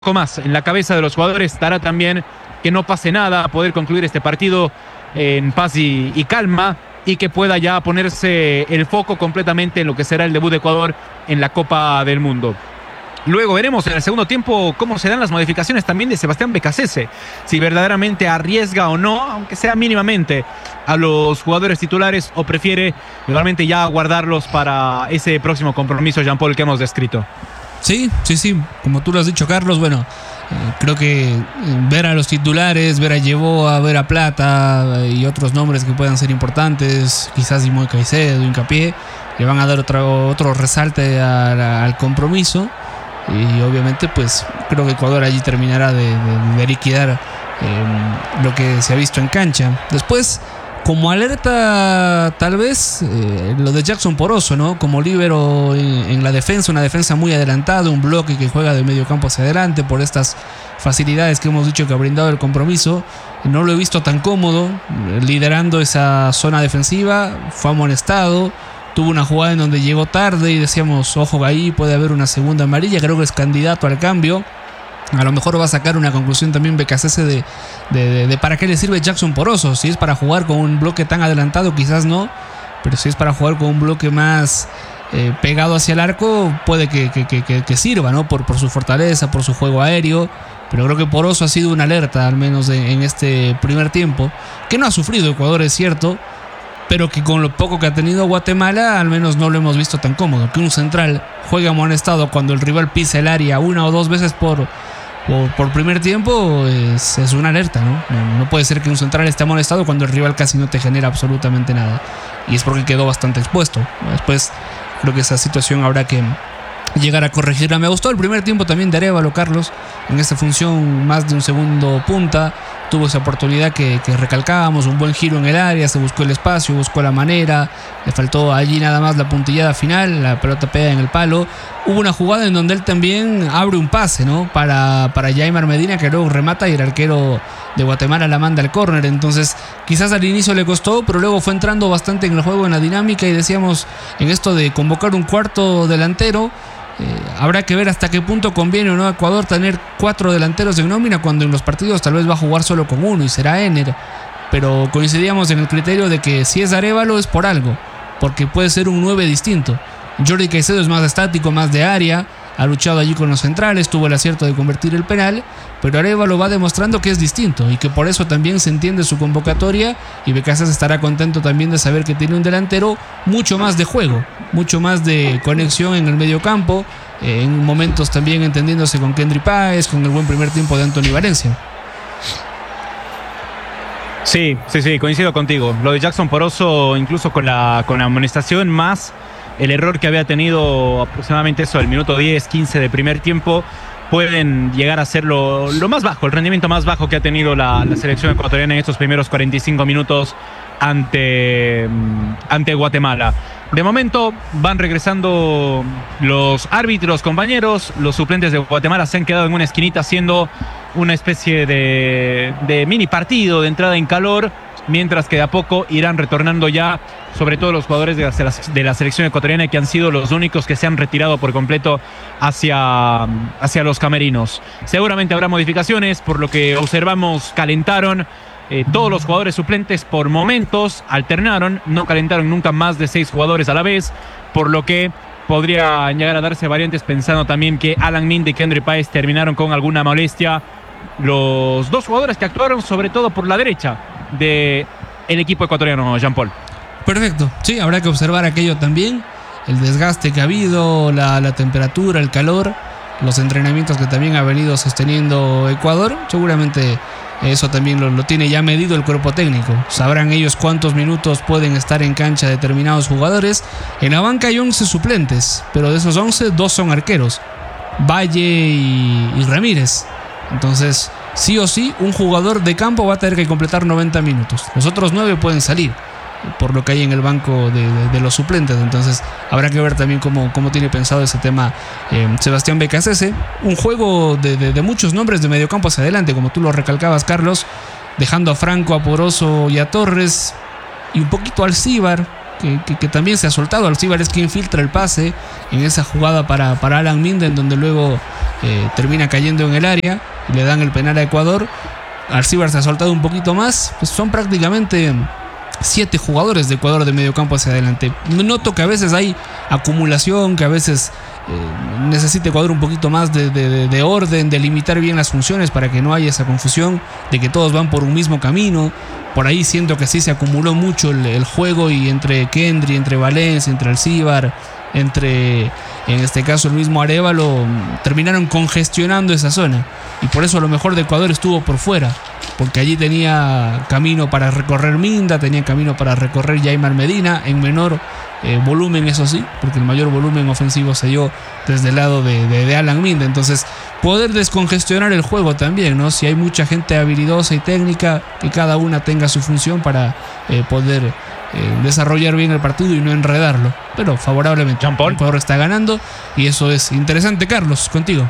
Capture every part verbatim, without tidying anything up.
más en la cabeza de los jugadores estará también que no pase nada, poder concluir este partido en paz y, y calma, y que pueda ya ponerse el foco completamente en lo que será el debut de Ecuador en la Copa del Mundo. Luego veremos en el segundo tiempo cómo se dan las modificaciones también de Sebastián Becasese, si verdaderamente arriesga o no, aunque sea mínimamente, a los jugadores titulares, o prefiere realmente ya guardarlos para ese próximo compromiso, Jean-Paul, que hemos descrito. Sí, sí, sí, como tú lo has dicho, Carlos, bueno, eh, creo que ver a los titulares, ver a Yeboah, ver a Plata eh, y otros nombres que puedan ser importantes, quizás Dimoy Caicedo, Hincapié, le van a dar otro, otro resalte a, a, al compromiso, y obviamente pues creo que Ecuador allí terminará de, de, de liquidar eh, lo que se ha visto en cancha. Después, como alerta, tal vez, eh, lo de Jackson Poroso, ¿no? Como líbero en, en la defensa, una defensa muy adelantada, un bloque que juega de medio campo hacia adelante por estas facilidades que hemos dicho que ha brindado el compromiso. No lo he visto tan cómodo, liderando esa zona defensiva, fue amonestado, tuvo una jugada en donde llegó tarde y decíamos, ojo, ahí puede haber una segunda amarilla, creo que es candidato al cambio. A lo mejor va a sacar una conclusión también Becasese de, de, de, de para qué le sirve Jackson Poroso. Si es para jugar con un bloque tan adelantado, quizás no. Pero si es para jugar con un bloque más eh, pegado hacia el arco, puede que, que, que, que sirva, ¿no? Por, por su fortaleza, por su juego aéreo. Pero creo que Poroso ha sido una alerta, al menos de, en este primer tiempo. Que no ha sufrido Ecuador, es cierto. Pero que con lo poco que ha tenido Guatemala, al menos no lo hemos visto tan cómodo. Que un central juegue amonestado cuando el rival pisa el área una o dos veces por... Por, por primer tiempo es, es una alerta, ¿no? ¿no? No puede ser que un central esté amonestado cuando el rival casi no te genera absolutamente nada. Y es porque quedó bastante expuesto. Después creo que esa situación habrá que llegar a corregirla. Me gustó el primer tiempo también de Arévalo, Carlos, en esta función más de un segundo punta. Tuvo esa oportunidad que, que recalcábamos, un buen giro en el área, se buscó el espacio, buscó la manera, le faltó allí nada más la puntillada final, la pelota pega en el palo. Hubo una jugada en donde él también abre un pase, ¿no? Para, para Jaimar Medina, que luego remata y el arquero de Guatemala la manda al córner. Entonces quizás al inicio le costó, pero luego fue entrando bastante en el juego, en la dinámica, y decíamos en esto de convocar un cuarto delantero. Eh, habrá que ver hasta qué punto conviene o no a Ecuador tener cuatro delanteros en nómina, cuando en los partidos tal vez va a jugar solo con uno y será Ener. Pero coincidíamos en el criterio de que si es Arévalo es por algo, porque puede ser un nueve distinto. Jordi Caicedo es más estático, más de área, ha luchado allí con los centrales, tuvo el acierto de convertir el penal, pero Arévalo va demostrando que es distinto y que por eso también se entiende su convocatoria, y Becasese estará contento también de saber que tiene un delantero mucho más de juego, mucho más de conexión en el medio campo, eh, en momentos también entendiéndose con Kendry Páez, con el buen primer tiempo de Anthony Valencia. Sí, sí, sí, coincido contigo. Lo de Jackson Poroso, incluso con la, con la amonestación, más el error que había tenido aproximadamente eso, el minuto diez, quince de primer tiempo, pueden llegar a ser lo, lo más bajo, el rendimiento más bajo que ha tenido la, la selección ecuatoriana en estos primeros cuarenta y cinco minutos ante, ante Guatemala. De momento van regresando los árbitros, compañeros. Los suplentes de Guatemala se han quedado en una esquinita haciendo una especie de, de mini partido de entrada en calor, mientras que de a poco irán retornando ya, sobre todo los jugadores de la, de la selección ecuatoriana, que han sido los únicos que se han retirado por completo hacia, hacia los camerinos. Seguramente habrá modificaciones, por lo que observamos, calentaron eh, todos los jugadores suplentes por momentos, alternaron, no calentaron nunca más de seis jugadores a la vez, por lo que podría llegar a darse variantes, pensando también que Alan Minda y Kendry Páez terminaron con alguna molestia. Los dos jugadores que actuaron sobre todo por la derecha del equipo ecuatoriano, Jean-Paul. Perfecto, sí, habrá que observar aquello también, el desgaste que ha habido, la, la temperatura, el calor, los entrenamientos que también ha venido sosteniendo Ecuador. Seguramente eso también lo, lo tiene ya medido el cuerpo técnico. Sabrán ellos cuántos minutos pueden estar en cancha determinados jugadores. En la banca hay once suplentes, pero de esos once, dos son arqueros, Valle y, y Ramírez. Entonces, sí o sí, un jugador de campo va a tener que completar noventa minutos. Los otros nueve pueden salir, por lo que hay en el banco de, de, de los suplentes. Entonces habrá que ver también cómo, cómo tiene pensado ese tema eh, Sebastián Becasese. Un juego de, de, de muchos nombres de mediocampo hacia adelante, como tú lo recalcabas, Carlos, dejando a Franco, a Poroso y a Torres, y un poquito al Cíbar, que, que, que también se ha soltado. Alcibar es quien filtra el pase en esa jugada para, para Alan Minden, donde luego eh, termina cayendo en el área y le dan el penal a Ecuador. Alcibar se ha soltado un poquito más. Pues son prácticamente siete jugadores de Ecuador de medio campo hacia adelante. Noto que a veces hay acumulación, que a veces eh, necesita Ecuador un poquito más de, de, de orden, de limitar bien las funciones para que no haya esa confusión de que todos van por un mismo camino. Por ahí siento que sí se acumuló mucho el, el juego, y entre Kendry, entre Valencia, entre Alcibar, entre, en este caso, el mismo Arévalo, terminaron congestionando esa zona. Y por eso a lo mejor de Ecuador estuvo por fuera, porque allí tenía camino para recorrer Minda, tenía camino para recorrer Yaimar Medina, en menor eh, volumen, eso sí, porque el mayor volumen ofensivo se dio desde el lado de, de, de Alan Minda. Entonces, poder descongestionar el juego también, ¿no? Si hay mucha gente habilidosa y técnica, que cada una tenga su función para eh, poder eh, desarrollar bien el partido y no enredarlo. Pero favorablemente, Ecuador está ganando y eso es interesante. Carlos, contigo.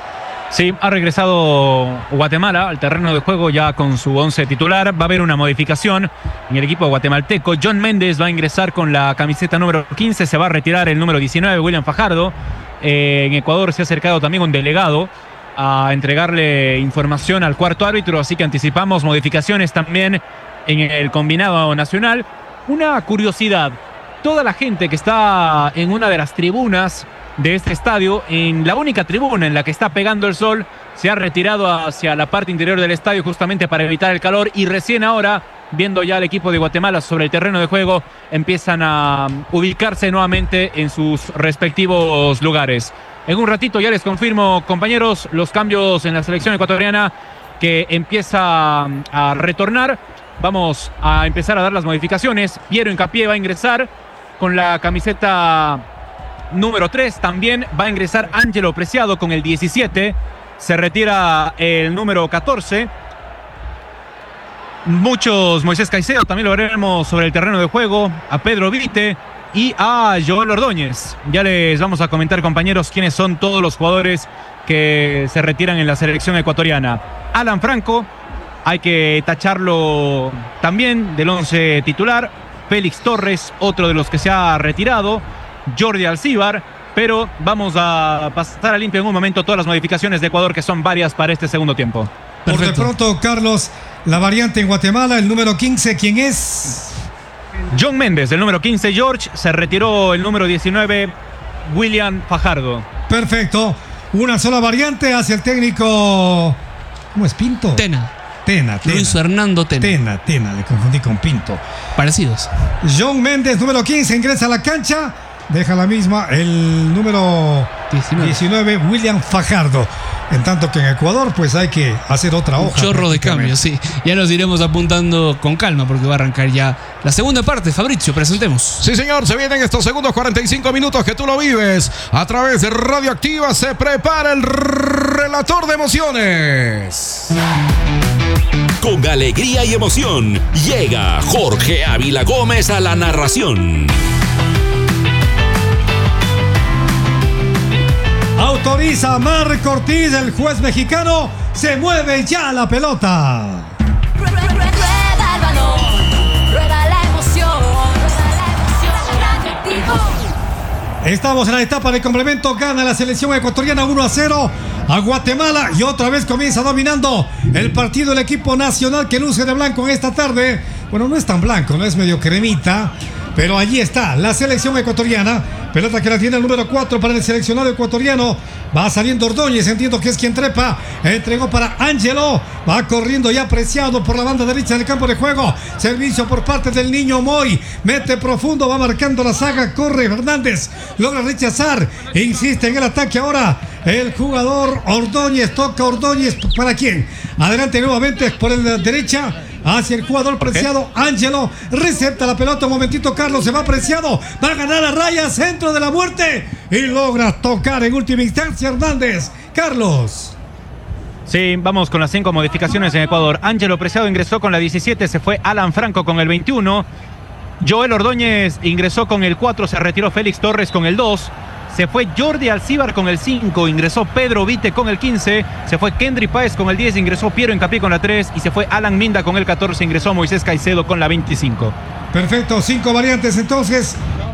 Sí, ha regresado Guatemala al terreno de juego ya con su once titular. Va a haber una modificación en el equipo guatemalteco. John Méndez va a ingresar con la camiseta número quince. Se va a retirar el número diecinueve, William Fajardo. Eh, en Ecuador se ha acercado también un delegado a entregarle información al cuarto árbitro. Así que anticipamos modificaciones también en el combinado nacional. Una curiosidad. Toda la gente que está en una de las tribunas de este estadio, en la única tribuna en la que está pegando el sol, se ha retirado hacia la parte interior del estadio justamente para evitar el calor, y recién ahora, viendo ya al equipo de Guatemala sobre el terreno de juego, empiezan a ubicarse nuevamente en sus respectivos lugares. En un ratito ya les confirmo, compañeros, los cambios en la selección ecuatoriana que empieza a retornar. Vamos a empezar a dar las modificaciones. Piero Hincapié va a ingresar con la camiseta número tres. También va a ingresar Ángelo Preciado con el diecisiete. Se retira el número catorce. Muchos Moisés Caicedo también lo veremos sobre el terreno de juego. A Pedro Vite y a Joel Ordóñez. Ya les vamos a comentar, compañeros, quiénes son todos los jugadores que se retiran en la selección ecuatoriana. Alan Franco, hay que tacharlo también del once titular. Félix Torres, otro de los que se ha retirado. Jordi Alcibar, pero vamos a pasar a limpio en un momento todas las modificaciones de Ecuador, que son varias para este segundo tiempo. Por de pronto, Carlos, la variante en Guatemala, el número quince, ¿quién es? John Méndez, el número quince, George. Se retiró el número diecinueve, William Fajardo. Perfecto. Una sola variante hacia el técnico. ¿Cómo es? Pinto. Tena. Tena, Tena. Luis Fernando Tena. Tena, Tena, le confundí con Pinto. Parecidos. John Méndez, número quince, ingresa a la cancha. Deja la misma el número diecinueve. diecinueve, William Fajardo. En tanto que en Ecuador, pues hay que hacer otra hoja. Un chorro de cambios, sí. Ya los iremos apuntando con calma, porque va a arrancar ya la segunda parte. Fabricio, presentemos. Sí, señor, se vienen estos segundos cuarenta y cinco minutos que tú lo vives a través de Radioactiva. Se prepara el relator de emociones. Con alegría y emoción, llega Jorge Ávila Gómez a la narración. Autoriza Marco Ortiz, el juez mexicano. Se mueve ya la pelota. Rueda el balón, rueda la emoción, rueda la emoción, Radioactivo. Estamos en la etapa de complemento. Gana la selección ecuatoriana uno a cero a Guatemala, y otra vez comienza dominando el partido el equipo nacional, que luce de blanco en esta tarde. Bueno, no es tan blanco, no es medio cremita, pero allí está la selección ecuatoriana. Pelota que la tiene el número cuatro para el seleccionado ecuatoriano. Va saliendo Ordóñez, entiendo que es quien trepa. Entregó para Ángelo. Va corriendo ya Preciado por la banda derecha del campo de juego. Servicio por parte del niño Moy. Mete profundo, va marcando la saga. Corre Fernández. Logra rechazar. Insiste en el ataque ahora el jugador Ordóñez. Toca Ordóñez. ¿Para quién? Adelante nuevamente por la derecha. Hacia el jugador Preciado, Ángelo, recepta la pelota, un momentito, Carlos, se va Preciado, va a ganar a raya, centro de la muerte, y logra tocar en última instancia Hernández. Carlos. Sí, vamos con las cinco modificaciones en Ecuador. Ángelo Preciado ingresó con la diecisiete, se fue Alan Franco con el veintiuno. Joel Ordóñez ingresó con el cuatro, se retiró Félix Torres con el dos. Se fue Jordi Alcíbar con el cinco, ingresó Pedro Vite con el quince, se fue Kendry Páez con el diez, ingresó Piero Hincapié con la tres y se fue Alan Minda con el catorce, ingresó Moisés Caicedo con la veinticinco. Perfecto, cinco variantes entonces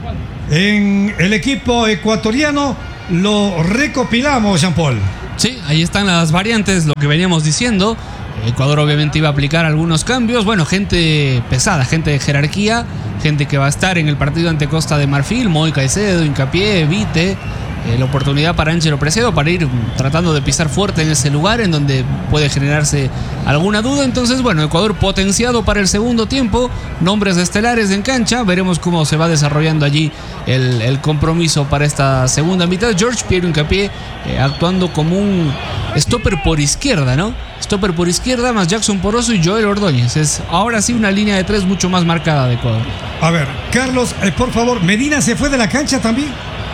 en el equipo ecuatoriano. Lo recopilamos, Jean-Paul. Sí, ahí están las variantes, lo que veníamos diciendo. Ecuador obviamente iba a aplicar algunos cambios. Bueno, gente pesada, gente de jerarquía, gente que va a estar en el partido ante Costa de Marfil. Moy Caicedo, Hincapié, Vite. Eh, la oportunidad para Ángelo Preciado para ir tratando de pisar fuerte en ese lugar en donde puede generarse alguna duda. Entonces, bueno, Ecuador potenciado para el segundo tiempo, nombres estelares en cancha. Veremos cómo se va desarrollando allí el, el compromiso para esta segunda mitad. George Piero Hincapié eh, actuando como un stopper por izquierda, ¿no? Stopper por izquierda más Jackson Poroso y Joel Ordóñez. Es ahora sí una línea de tres mucho más marcada de Ecuador. A ver, Carlos, eh, por favor, ¿Medina se fue de la cancha también?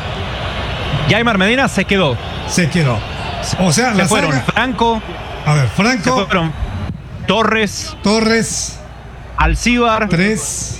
Yaimar Medina se quedó. Se quedó. O sea, se la fueron saga... Franco. A ver, Franco. Se fueron Torres. Torres. Alcíbar. Tres.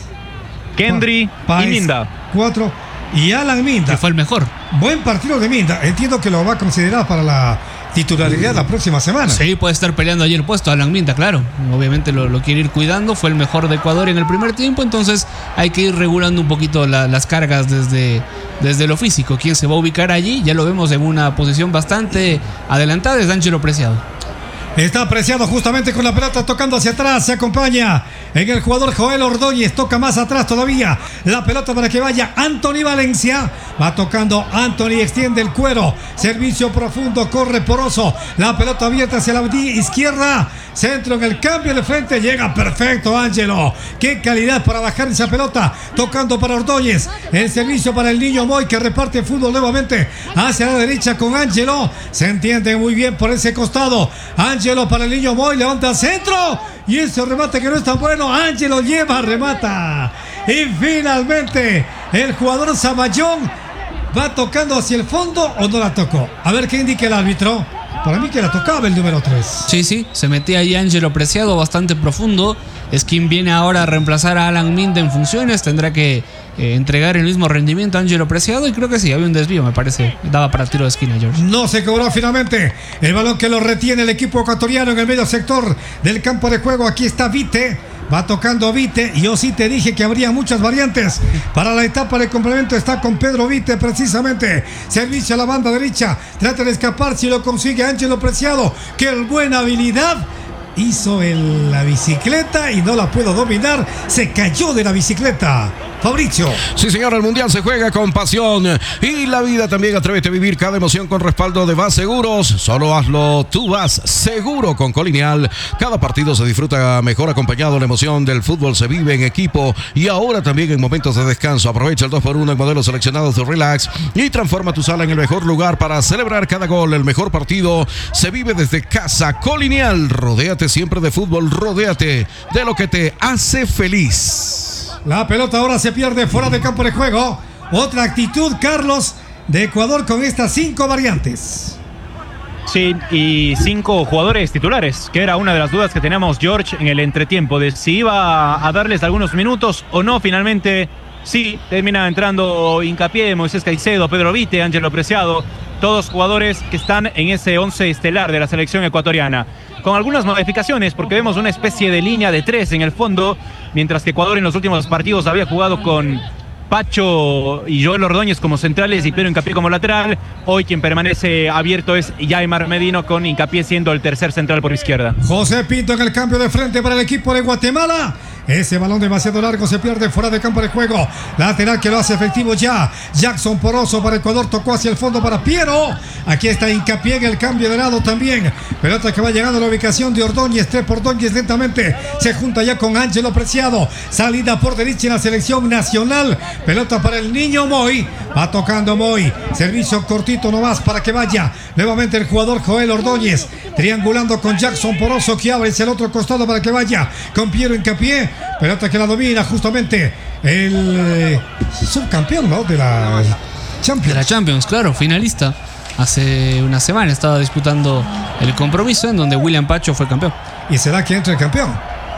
Kendry Páez, y Minda. Cuatro. Y Alan Minda. Que fue el mejor. Buen partido de Minda. Entiendo que lo va a considerar para la titularidad la próxima semana. Sí, puede estar peleando allí el puesto. Alan Minda, claro. Obviamente lo, lo quiere ir cuidando. Fue el mejor de Ecuador en el primer tiempo. Entonces hay que ir regulando un poquito la, las cargas desde, desde lo físico. ¿Quién se va a ubicar allí? Ya lo vemos en una posición bastante adelantada. Es Ángelo Preciado. Está Preciado justamente con la pelota tocando hacia atrás. Se acompaña en el jugador Joel Ordóñez. Toca más atrás todavía. La pelota para que vaya Anthony Valencia. Va tocando Anthony. Extiende el cuero. Servicio profundo. Corre Poroso. La pelota abierta hacia la izquierda. Centro en el cambio de frente. Llega perfecto Ángelo. Qué calidad para bajar esa pelota. Tocando para Ordóñez. El servicio para el niño Moy que reparte fútbol nuevamente hacia la derecha con Ángelo. Se entiende muy bien por ese costado. Ángelo para el niño Moy. Levanta centro. Y ese remate que no es tan bueno. Ángelo lleva, remata. Y finalmente el jugador Zamallón va tocando hacia el fondo o no la tocó. A ver qué indica el árbitro. Para mí que la tocaba el número tres. Sí, sí, se metía ahí Ángelo Preciado bastante profundo. Es quien viene ahora a reemplazar a Alan Minda en funciones. Tendrá que eh, entregar el mismo rendimiento a Ángelo Preciado. Y creo que sí, había un desvío, me parece. Daba para tiro de esquina, George. No se cobró finalmente. El balón que lo retiene el equipo ecuatoriano en el medio sector del campo de juego. Aquí está Vite. Va tocando Vite. Yo sí te dije que habría muchas variantes para la etapa de complemento. Está con Pedro Vite precisamente. Servicio a la banda derecha. Trata de escapar si lo consigue Ángelo Preciado. Qué buena habilidad. Hizo el, la bicicleta y no la pudo dominar. Se cayó de la bicicleta. Fabricio. Sí, señor, el Mundial se juega con pasión y la vida también. Atrévete a vivir cada emoción con respaldo de Vas Seguros. Solo hazlo, tú vas seguro con Colineal. Cada partido se disfruta mejor acompañado. La emoción del fútbol se vive en equipo y ahora también en momentos de descanso. Aprovecha el dos por uno en modelos seleccionados de Relax y transforma tu sala en el mejor lugar para celebrar cada gol. El mejor partido se vive desde casa. Colineal, rodéate siempre de fútbol, rodéate de lo que te hace feliz. La pelota ahora se pierde fuera de campo de juego. Otra actitud, Carlos, de Ecuador con estas cinco variantes. Sí, y cinco jugadores titulares, que era una de las dudas que teníamos, George, en el entretiempo, de si iba a darles algunos minutos o no. Finalmente, sí, termina entrando Hincapié, Moisés Caicedo, Pedro Vite, Ángelo Preciado, todos jugadores que están en ese once estelar de la selección ecuatoriana. Con algunas modificaciones, porque vemos una especie de línea de tres en el fondo, mientras que Ecuador en los últimos partidos había jugado con Pacho y Joel Ordóñez como centrales y Pedro Hincapié como lateral. Hoy quien permanece abierto es Yaimar Medina, con Hincapié siendo el tercer central por izquierda. José Pinto en el cambio de frente para el equipo de Guatemala. Ese balón demasiado largo se pierde fuera de campo de juego. Lateral que lo hace efectivo ya. Jackson Poroso para Ecuador, tocó hacia el fondo para Piero. Aquí está Hincapié en el cambio de lado también. Pelota que va llegando a la ubicación de Ordóñez. Tres por Ordóñez lentamente. Se junta ya con Ángelo Preciado. Salida por derecha en la selección nacional. Pelota para el niño Moy. Va tocando Moy. Servicio cortito nomás para que vaya. Nuevamente el jugador Joel Ordóñez. Triangulando con Jackson Poroso que abre hacia el otro costado para que vaya con Piero Hincapié. Pelota que la domina justamente el eh, subcampeón, ¿no? De la Champions. De la Champions, claro, finalista. Hace una semana estaba disputando el compromiso en donde William Pacho fue campeón. ¿Y será que entra el campeón?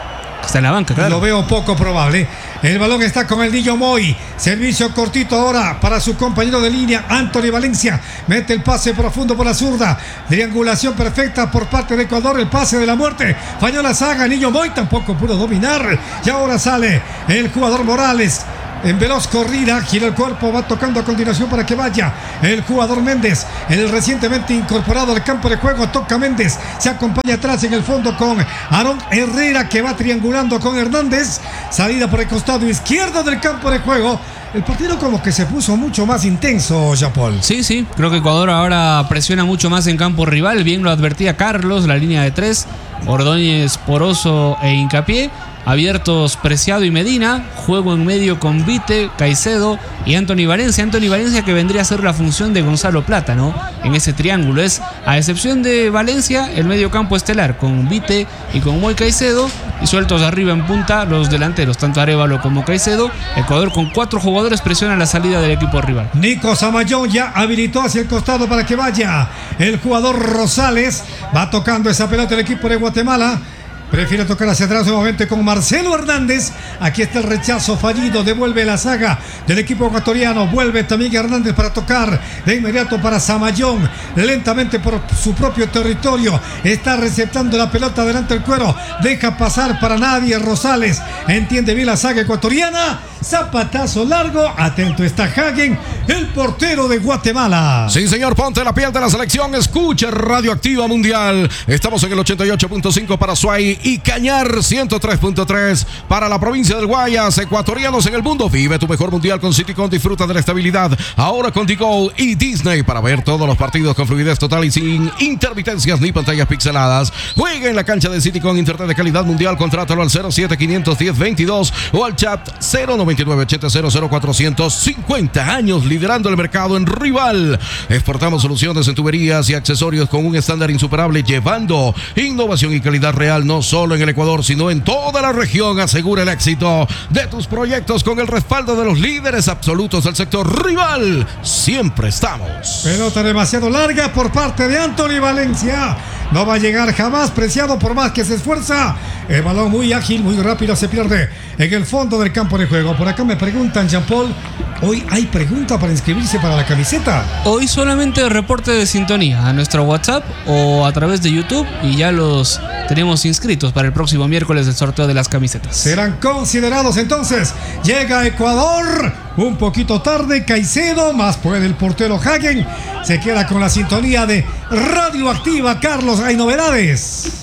Está en la banca, claro. Lo veo poco probable. El balón está con el Niño Moy. Servicio cortito ahora para su compañero de línea, Anthony Valencia. Mete el pase profundo por la zurda. Triangulación perfecta por parte de Ecuador. El pase de la muerte. Falló la saga. Niño Moy tampoco pudo dominar. Y ahora sale el jugador Morales. En veloz corrida, gira el cuerpo, va tocando a continuación para que vaya el jugador Méndez, el recientemente incorporado al campo de juego. Toca Méndez, se acompaña atrás en el fondo con Aarón Herrera, que va triangulando con Hernández. Salida por el costado izquierdo del campo de juego. El partido como que se puso mucho más intenso, Jean-Paul. Sí, sí, creo que Ecuador ahora presiona mucho más en campo rival. Bien lo advertía Carlos, la línea de tres, Ordóñez, Poroso e Hincapié. Abiertos Preciado y Medina, juego en medio con Vite, Caicedo y Anthony Valencia. Anthony Valencia, que vendría a ser la función de Gonzalo Plata, ¿no? En ese triángulo es, a excepción de Valencia, el medio campo estelar con Vite y con Moy Caicedo, y sueltos arriba en punta los delanteros, tanto Arévalo como Caicedo. Ecuador con cuatro jugadores presiona la salida del equipo rival. Nico Samayoa ya habilitó hacia el costado para que vaya el jugador Rosales. Va tocando esa pelota el equipo de Guatemala. Prefiere tocar hacia atrás nuevamente con Marcelo Hernández. Aquí está el rechazo fallido. Devuelve la saga del equipo ecuatoriano. Vuelve también Hernández para tocar de inmediato para Samayoa. Lentamente por su propio territorio. Está receptando la pelota delante del cuero. Deja pasar para nadie Rosales. Entiende bien la saga ecuatoriana. Zapatazo largo. Atento está Hagen, el portero de Guatemala. Sí, señor, ponte la piel de la selección. Escucha Radioactiva Mundial. Estamos en el ochenta y ocho punto cinco para Suay y Cañar, ciento tres punto tres para la provincia del Guayas. Ecuatorianos en el mundo. Vive tu mejor mundial con Citycon. Disfruta de la estabilidad ahora con Tigo y Disney para ver todos los partidos con fluidez total y sin intermitencias ni pantallas pixeladas. Juega en la cancha de Citycon, internet de calidad mundial. Contrátalo al cero siete quinientos diez veintidós o al chat cero noventa y nueve ochenta cero cero cuatrocientos. cincuenta años liderando el mercado en Rival. Exportamos soluciones en tuberías y accesorios con un estándar insuperable, llevando innovación y calidad real no solo en el Ecuador, sino en toda la región. Asegura el éxito de tus proyectos con el respaldo de los líderes absolutos del sector. Rival, siempre estamos. Pelota demasiado larga por parte de Anthony Valencia. No va a llegar jamás Preciado por más que se esfuerza. El balón muy ágil, muy rápido, se pierde en el fondo del campo de juego. Por acá me preguntan, Jean-Paul, ¿hoy hay pregunta para inscribirse para la camiseta? Hoy solamente reporte de sintonía a nuestro WhatsApp o a través de YouTube, y ya los tenemos inscritos para el próximo miércoles del sorteo de las camisetas. Serán considerados entonces. Llega Ecuador un poquito tarde. Caicedo, más puede el portero Hagen. Se queda con la sintonía de Radioactiva. Carlos, hay novedades.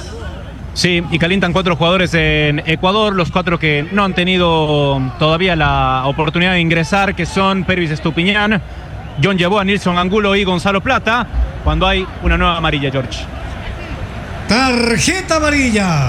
Sí, y calientan cuatro jugadores en Ecuador, los cuatro que no han tenido todavía la oportunidad de ingresar, que son Pervis Estupiñán, John Yeboah, Nilson Angulo y Gonzalo Plata, cuando hay una nueva amarilla, George. Tarjeta amarilla.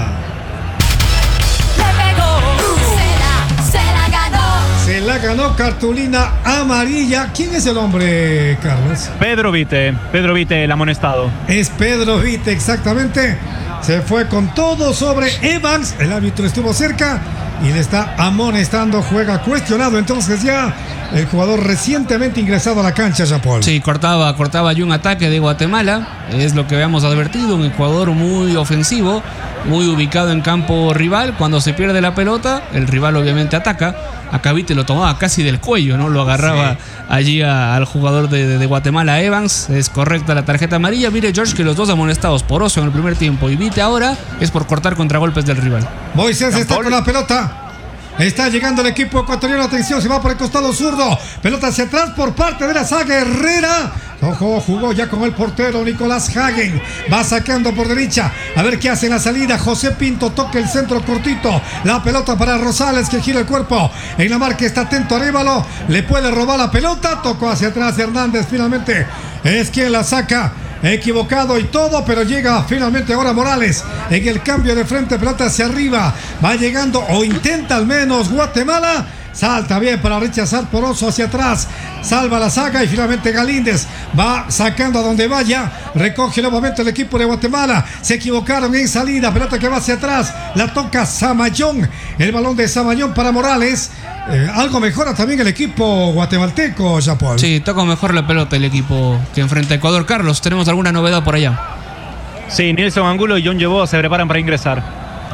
Le pegó, se la, se la ganó. Se la ganó, cartulina amarilla. ¿Quién es el hombre, Carlos? Pedro Vite, Pedro Vite, el amonestado. Es Pedro Vite, exactamente. Se fue con todo sobre Evans. El árbitro estuvo cerca y le está amonestando. Juega cuestionado entonces ya el jugador recientemente ingresado a la cancha, Jean-Paul. Sí, cortaba, cortaba ya un ataque de Guatemala. Es lo que habíamos advertido. Un Ecuador muy ofensivo, muy ubicado en campo rival. Cuando se pierde la pelota, el rival obviamente ataca. Acá Vite lo tomaba casi del cuello, ¿no? Lo agarraba sí. allí a, al jugador de, de, de Guatemala, Evans. Es correcta la tarjeta amarilla. Mire, George, que los dos amonestados, Poroso en el primer tiempo y Vite ahora, es por cortar contragolpes del rival. Moisés está con la pelota. Está llegando el equipo ecuatoriano. Atención, se va por el costado zurdo. Pelota hacia atrás por parte de la saga Herrera. Ojo, jugó ya con el portero Nicolás Hagen. Va sacando por derecha. A ver qué hace en la salida. José Pinto toca el centro cortito. La pelota para Rosales, que gira el cuerpo. En la marca está atento Arévalo. Le puede robar la pelota. Tocó hacia atrás Hernández. Finalmente es quien la saca. Equivocado y todo, pero llega finalmente ahora Morales en el cambio de frente, pelota hacia arriba, va llegando o intenta al menos Guatemala, salta bien para rechazar Poroso hacia atrás, salva la saga y finalmente Galíndez va sacando a donde vaya, recoge nuevamente el equipo de Guatemala, se equivocaron en salida, pelota que va hacia atrás, la toca Samayoa, el balón de Samayoa para Morales. Eh, algo mejora también el equipo guatemalteco, Jean-Paul. Sí, toca mejor la pelota el equipo que enfrenta a Ecuador. Carlos, ¿tenemos alguna novedad por allá? Sí, Nilson Angulo y John Yeboah se preparan para ingresar.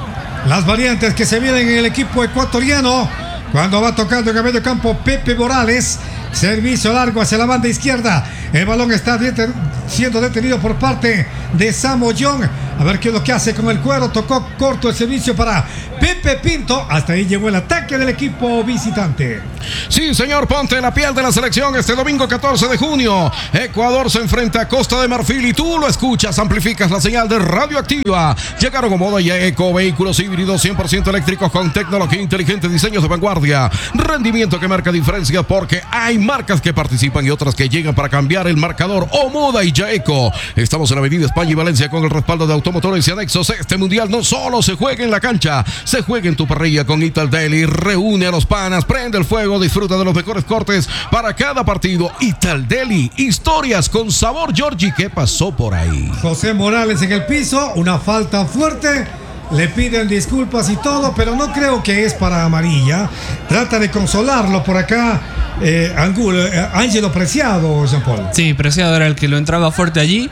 las variantes que se vienen en el equipo ecuatoriano. Cuando va tocando en el medio campo Pepe Morales. Servicio largo hacia la banda izquierda. El balón está deten- siendo detenido por parte de Samo Young. A ver qué es lo que hace con el cuero. Tocó corto el servicio para Pepe Pinto. Hasta ahí llegó el ataque del equipo visitante. Sí, señor, ponte la piel de la selección este domingo catorce de junio. Ecuador se enfrenta a Costa de Marfil y tú lo escuchas, amplificas la señal de Radioactiva. Llegaron con Moda y Eco, vehículos híbridos cien por ciento eléctricos con tecnología inteligente, diseños de vanguardia, rendimiento que marca diferencia porque hay marcas que participan y otras que llegan para cambiar el marcador. Omoda y Yaeco. Estamos en la avenida España y Valencia con el respaldo de Automotores y Anexos. Este mundial no solo se juega en la cancha, se juega en tu parrilla con Ital Deli. Reúne a los panas, prende el fuego, disfruta de los mejores cortes para cada partido. Ital Deli, historias con sabor. Georgie, ¿qué pasó por ahí? José Morales en el piso, una falta fuerte. Le piden disculpas y todo, pero no creo que es para amarilla. Trata de consolarlo por acá. Eh, Angulo, eh, Ángelo Preciado, Jean Paul. Sí, Preciado era el que lo entraba fuerte allí.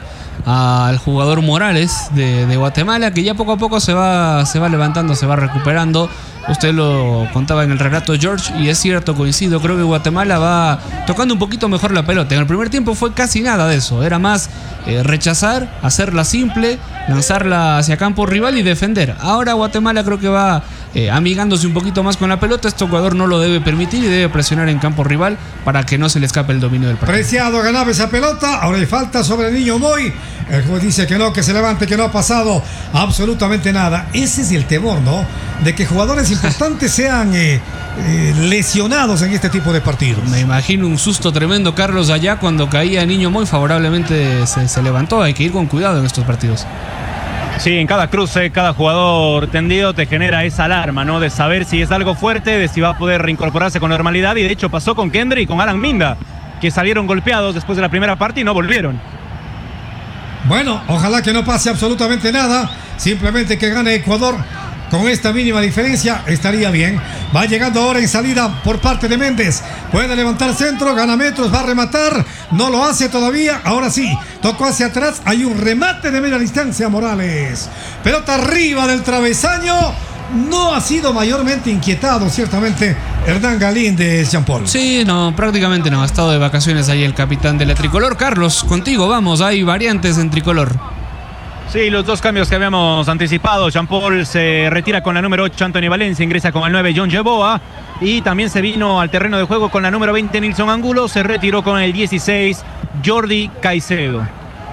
Al jugador Morales de, de Guatemala, que ya poco a poco se va, se va levantando, se va recuperando. Usted lo contaba en el relato, George, y es cierto, coincido. Creo que Guatemala va tocando un poquito mejor la pelota. En el primer tiempo fue casi nada de eso. Era más eh, rechazar, hacerla simple, lanzarla hacia campo rival y defender. Ahora Guatemala creo que va eh, amigándose un poquito más con la pelota. Este jugador no lo debe permitir y debe presionar en campo rival para que no se le escape el dominio del partido. Preciado ganaba esa pelota. Ahora hay falta sobre el Niño Moy. El juez dice que no, que se levante, que no ha pasado absolutamente nada. Ese es el temor, ¿no? De que jugadores importantes sean eh, eh, lesionados en este tipo de partidos. Me imagino un susto tremendo, Carlos, allá cuando caía Niño Moy. Favorablemente se, se levantó. Hay que ir con cuidado en estos partidos. Sí, en cada cruce, cada jugador tendido te genera esa alarma, ¿no? De saber si es algo fuerte, de si va a poder reincorporarse con normalidad. Y de hecho pasó con Kendry y con Alan Minda, que salieron golpeados después de la primera parte y no volvieron. Bueno, ojalá que no pase absolutamente nada. Simplemente que gane Ecuador. Con esta mínima diferencia estaría bien. Va llegando ahora en salida por parte de Méndez. Puede levantar centro, gana metros, va a rematar. No lo hace todavía. Ahora sí, tocó hacia atrás. Hay un remate de media distancia, Morales. Pelota arriba del travesaño. No ha sido mayormente inquietado, ciertamente, Hernán Galíndez, Jean Paul. Sí, no, prácticamente no. Ha estado de vacaciones ahí el capitán de la tricolor. Carlos, contigo, vamos. Hay variantes en tricolor. Sí, los dos cambios que habíamos anticipado. Jean Paul se retira con la número ocho, Anthony Valencia, ingresa con el nueve, John Yeboah. Y también se vino al terreno de juego con la número veinte, Nilson Angulo. Se retiró con el dieciséis, Jordi Caicedo.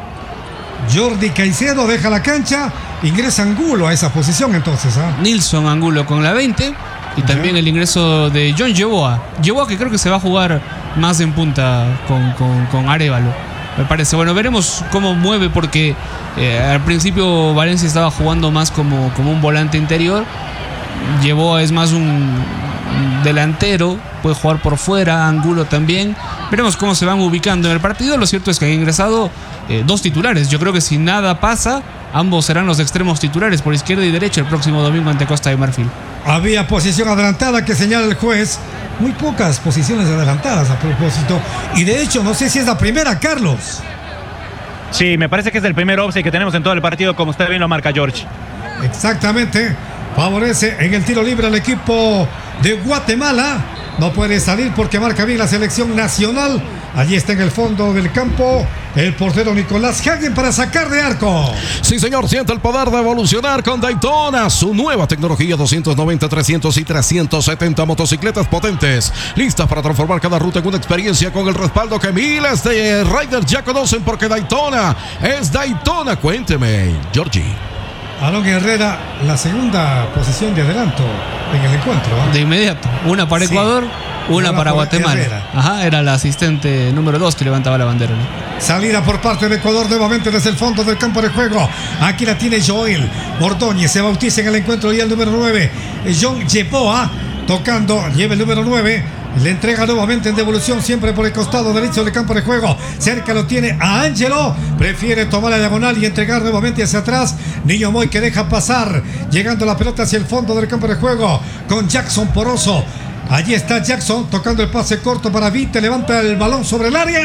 Jordi Caicedo deja la cancha, ingresa Angulo a esa posición entonces. ¿eh? Nilson Angulo con la veinte. Y también el ingreso de John Yeboah. Yeboah que creo que se va a jugar más en punta con, con, con Arévalo, me parece. Bueno, veremos cómo mueve porque eh, al principio Valencia estaba jugando más como, como un volante interior. Yeboah es más un delantero, puede jugar por fuera, Angulo también. Veremos cómo se van ubicando en el partido. Lo cierto es que han ingresado eh, dos titulares. Yo creo que si nada pasa, ambos serán los extremos titulares por izquierda y derecha el próximo domingo ante Costa de Marfil. Había posición adelantada que señala el juez. Muy pocas posiciones adelantadas a propósito. Y de hecho, no sé si es la primera, Carlos. Sí, me parece que es el primer offside que tenemos en todo el partido, como usted bien lo marca, George. Exactamente. Favorece en el tiro libre al equipo de Guatemala. No puede salir porque marca bien la selección nacional. Allí está en el fondo del campo el portero Nicolás Hagen para sacar de arco. Sí, señor, siente el poder de evolucionar con Daytona. Su nueva tecnología doscientos noventa, trescientos y trescientos setenta motocicletas potentes. Listas para transformar cada ruta en una experiencia con el respaldo que miles de riders ya conocen porque Daytona es Daytona. Cuénteme, Georgie. Alon Herrera, la segunda posición de adelanto en el encuentro. ¿eh? De inmediato, una para Sí. Ecuador, una Una para por Guatemala. Herrera. Ajá, era la asistente número dos que levantaba la bandera, ¿no? Salida por parte de Ecuador nuevamente desde el fondo del campo de juego. Aquí la tiene Joel Ordóñez. Se bautiza en el encuentro y el número nueve, John Yeboah, tocando, lleva el número nueve. Le entrega nuevamente en devolución, siempre por el costado derecho del campo de juego. Cerca lo tiene a Ángelo. Prefiere tomar la diagonal y entregar nuevamente hacia atrás. Niño Moy que deja pasar. Llegando la pelota hacia el fondo del campo de juego con Jackson Poroso. Allí está Jackson tocando el pase corto para Vite. Levanta el balón sobre el área.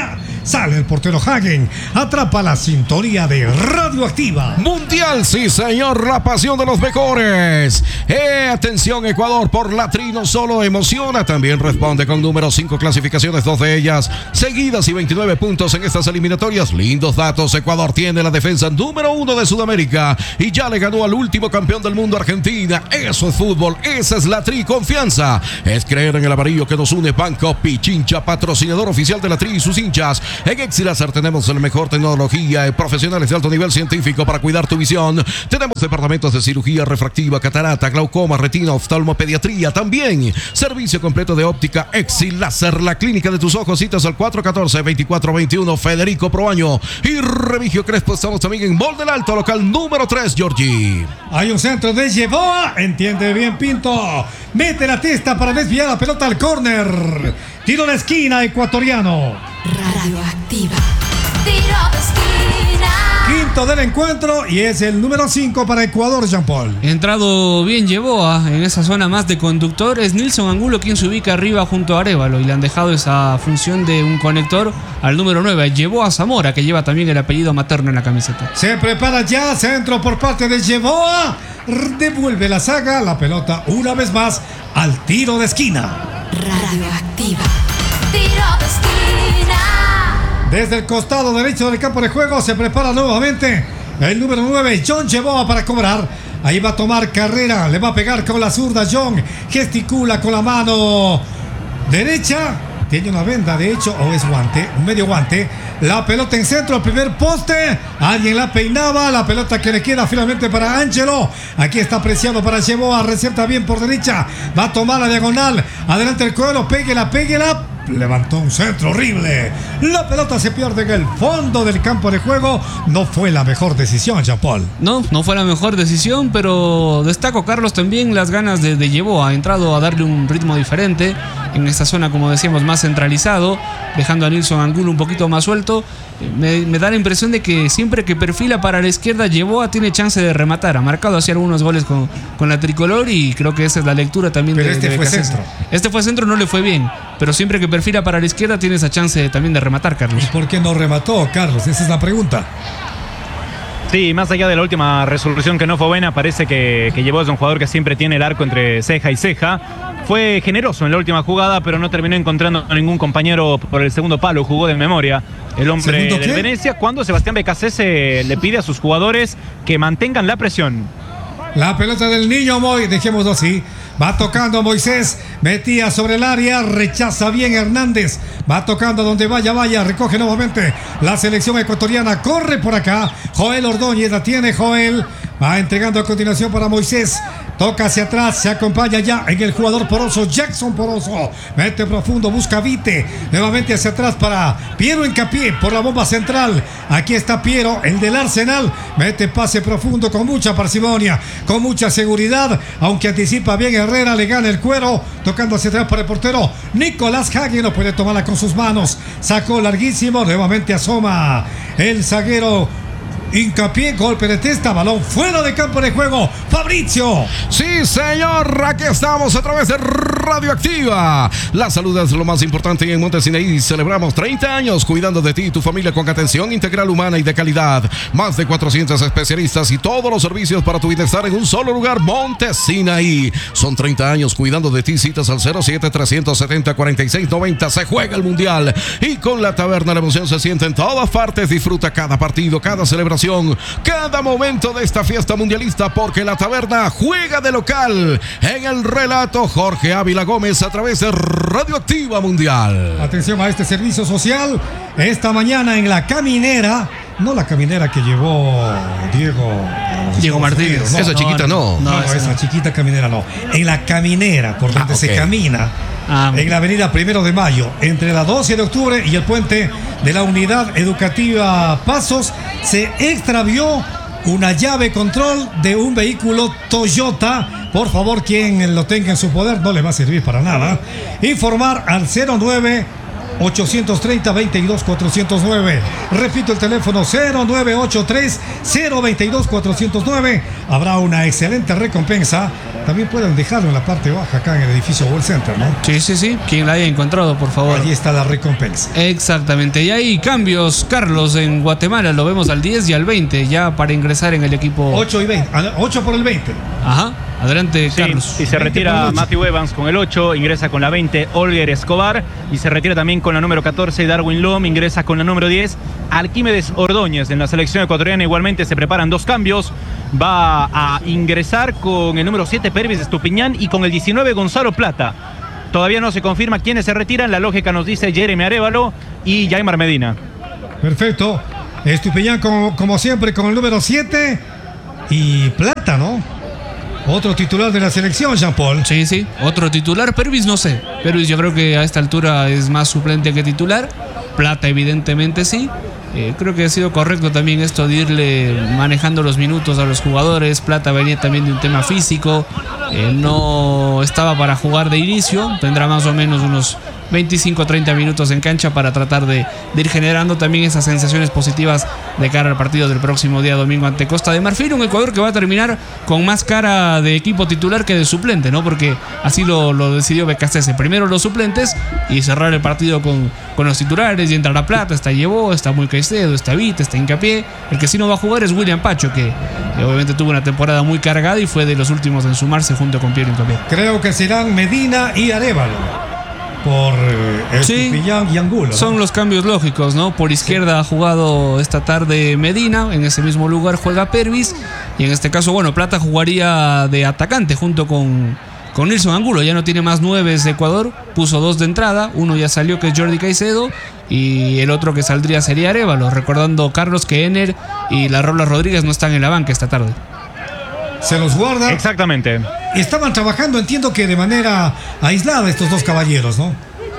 Sale el portero Hagen. Atrapa la sintonía de Radioactiva. Mundial, sí señor, la pasión de los mejores. Eh, atención Ecuador, por la tri no solo emociona, también responde con número cinco clasificaciones, dos de ellas seguidas y veintinueve puntos en estas eliminatorias. Lindos datos, Ecuador tiene la defensa número uno de Sudamérica y ya le ganó al último campeón del mundo, Argentina. Eso es fútbol, esa es la tri, confianza. Es creer en el amarillo que nos une. Banco Pichincha, patrocinador oficial de la tri y sus hinchas. En Exilacer tenemos la mejor tecnología y profesionales de alto nivel científico para cuidar tu visión. Tenemos departamentos de cirugía refractiva, catarata, glaucoma, retina, oftalmopediatría. También servicio completo de óptica Exilacer, la clínica de tus ojos. Citas al cuatro uno cuatro, veinticuatro veintiuno, Federico Proaño y Remigio Crespo. Estamos también en Mall del Alto, local número tres, Georgie. Hay un centro de Yeboa, entiende bien Pinto. Mete la testa para desviar la pelota al córner. Tiro de esquina ecuatoriano. Radioactiva. Tiro de esquina. Quinto del encuentro y es el número cinco para Ecuador, Jean Paul. Entrado bien Yeboa en esa zona más de conductor. Es Nilson Angulo quien se ubica arriba junto a Arévalo y le han dejado esa función de un conector al número nueve, Yeboa Zamora, que lleva también el apellido materno en la camiseta. Se prepara ya, centro por parte de Yeboa. Devuelve la saga, la pelota una vez más al tiro de esquina. Radioactiva. Tiro de esquina. Desde el costado derecho del campo de juego se prepara nuevamente el número nueve, John Yeboa, para cobrar. Ahí va a tomar carrera, le va a pegar con la zurda John, gesticula con la mano derecha. Tiene una venda, de hecho, o es guante, un medio guante. La pelota en centro, el primer poste. Alguien la peinaba. La pelota que le queda finalmente para Ángelo. Aquí está apreciado para Yeboa. Recepta bien por derecha. Va a tomar la diagonal. Adelante el cuero. Péguela, péguela. Levantó un centro horrible. La pelota se pierde en el fondo del campo de juego. No fue la mejor decisión, Jean Paul. No, no fue la mejor decisión, pero destaco, Carlos, también las ganas de, de Yeboa. Ha entrado a darle un ritmo diferente en esta zona, como decíamos, más centralizado, dejando a Nilson Angulo un poquito más suelto. Me, me da la impresión de que siempre que perfila para la izquierda, Yeboa tiene chance de rematar. Ha marcado así algunos goles con, con la tricolor y creo que esa es la lectura también. Pero de, este de fue Becasese. centro. Este fue centro, no le fue bien, pero siempre que perfila para la izquierda tiene esa chance también de rematar, Carlos. ¿Y por qué no remató, Carlos? Esa es la pregunta. Sí, más allá de la última resolución que no fue buena, parece que, que Yeboa es un jugador que siempre tiene el arco entre ceja y ceja. Fue generoso en la última jugada, pero no terminó encontrando a ningún compañero por el segundo palo. Jugó de memoria el hombre ¿Segundo de qué? Venecia, cuando Sebastián Becasese le pide a sus jugadores que mantengan la presión. La pelota del niño Moy, dejémoslo así. Va tocando Moisés, metía sobre el área, rechaza bien Hernández. Va tocando donde vaya, vaya, recoge nuevamente la selección ecuatoriana. Corre por acá, Joel Ordóñez, la tiene Joel. Va entregando a continuación para Moisés. Toca hacia atrás, se acompaña ya en el jugador Poroso, Jackson Poroso. Mete profundo, busca Vite. Nuevamente hacia atrás para Piero Hincapié por la bomba central. Aquí está Piero, el del Arsenal. Mete pase profundo con mucha parsimonia, con mucha seguridad. Aunque anticipa bien Herrera, le gana el cuero. Tocando hacia atrás para el portero Nicolás Hagen. No puede tomarla con sus manos. Sacó larguísimo, nuevamente asoma el zaguero Hincapié, golpe de testa, balón fuera de campo de juego. Fabricio. Sí, señor, aquí estamos a través de Radioactiva. La salud es lo más importante y en Monte Sinaí celebramos treinta años cuidando de ti y tu familia con atención integral, humana y de calidad. Más de cuatrocientos especialistas y todos los servicios para tu bienestar en un solo lugar, Monte Sinaí. Son treinta años cuidando de ti. Citas al cero siete, tres siete cero, cuatro seis nueve cero. Se juega el Mundial y con la taberna la emoción se siente en todas partes. Disfruta cada partido, cada celebración, cada momento de esta fiesta mundialista, porque la taberna juega de local. En el relato, Jorge Ávila Gómez a través de Radioactiva Mundial. Atención a este servicio social. Esta mañana en la caminera, no la caminera que llevó Diego Diego Martínez. No, Esa chiquita no. no, no, esa esa no. chiquita caminera no. En la caminera, por donde Ah, se ok. camina. Ah, En la avenida Primero de Mayo, entre la doce de octubre y el puente de la Unidad Educativa Pasos, se extravió una llave control de un vehículo Toyota. Por favor, quien lo tenga en su poder, no le va a servir para nada. Informar al cero nueve ochocientos treinta, veintidós, cuatrocientos nueve. Repito el teléfono cero nueve ocho tres, cero veintidós, cuatrocientos nueve. Habrá una excelente recompensa también pueden dejarlo en la parte baja acá en el edificio World Center, ¿no? Sí, sí, sí. Quien la haya encontrado, por favor. Allí está la recompensa. Exactamente. Y hay cambios, Carlos, en Guatemala. Lo vemos al diez y al veinte ya para ingresar en el equipo. ocho y veinte. ocho por el veinte. Ajá. Adelante, Sí, Carlos. y se retira Matthew Evans con el ocho, ingresa con la veinte Olger Escobar y se retira también con la número catorce Darwin Lom, ingresa con la número diez Arquímedes Ordóñez. En la selección ecuatoriana igualmente se preparan dos cambios, va a ingresar con el número siete Pervis Estupiñán y con el diecinueve Gonzalo Plata. Todavía no se confirma quiénes se retiran, la lógica nos dice Jeremy Arévalo y Jaimar Medina. Perfecto. Estupiñán como, como siempre con el número siete y Plata, ¿no? Otro titular de la selección, Jean-Paul. Sí, sí. Otro titular. Pervis no sé. Pervis yo creo que a esta altura es más suplente que titular. Plata evidentemente sí. Eh, creo que ha sido correcto también esto de irle manejando los minutos a los jugadores. Plata venía también de un tema físico. Eh, no estaba para jugar de inicio. Tendrá más o menos unos veinticinco a treinta minutos en cancha para tratar de, de ir generando también esas sensaciones positivas de cara al partido del próximo día domingo ante Costa de Marfil. Un Ecuador que va a terminar con más cara de equipo titular que de suplente, ¿no? Porque así lo, lo decidió Becasese. Primero los suplentes y cerrar el partido con, con los titulares. Y entra La Plata, está Llevó, está Muy Caicedo, está Vite, está Hincapié. El que sí no va a jugar es William Pacho, que eh, obviamente tuvo una temporada muy cargada y fue de los últimos en sumarse junto con Piero Hincapié. Creo que serán Medina y Arévalo por eh, Estupiñán Sí, y Angulo, ¿no? son los cambios lógicos, ¿no? Por izquierda ha jugado esta tarde Medina, en ese mismo lugar juega Pervis, y en este caso, bueno, Plata jugaría de atacante junto con, con Nilson Angulo. Ya no tiene más nueves de Ecuador, puso dos de entrada, uno ya salió que es Jordi Caicedo, y el otro que saldría sería Arévalo, recordando Carlos que Ener y la Rola Rodríguez no están en la banca esta tarde. Se los guarda. Exactamente. Estaban trabajando, entiendo que de manera aislada estos dos caballeros, ¿no?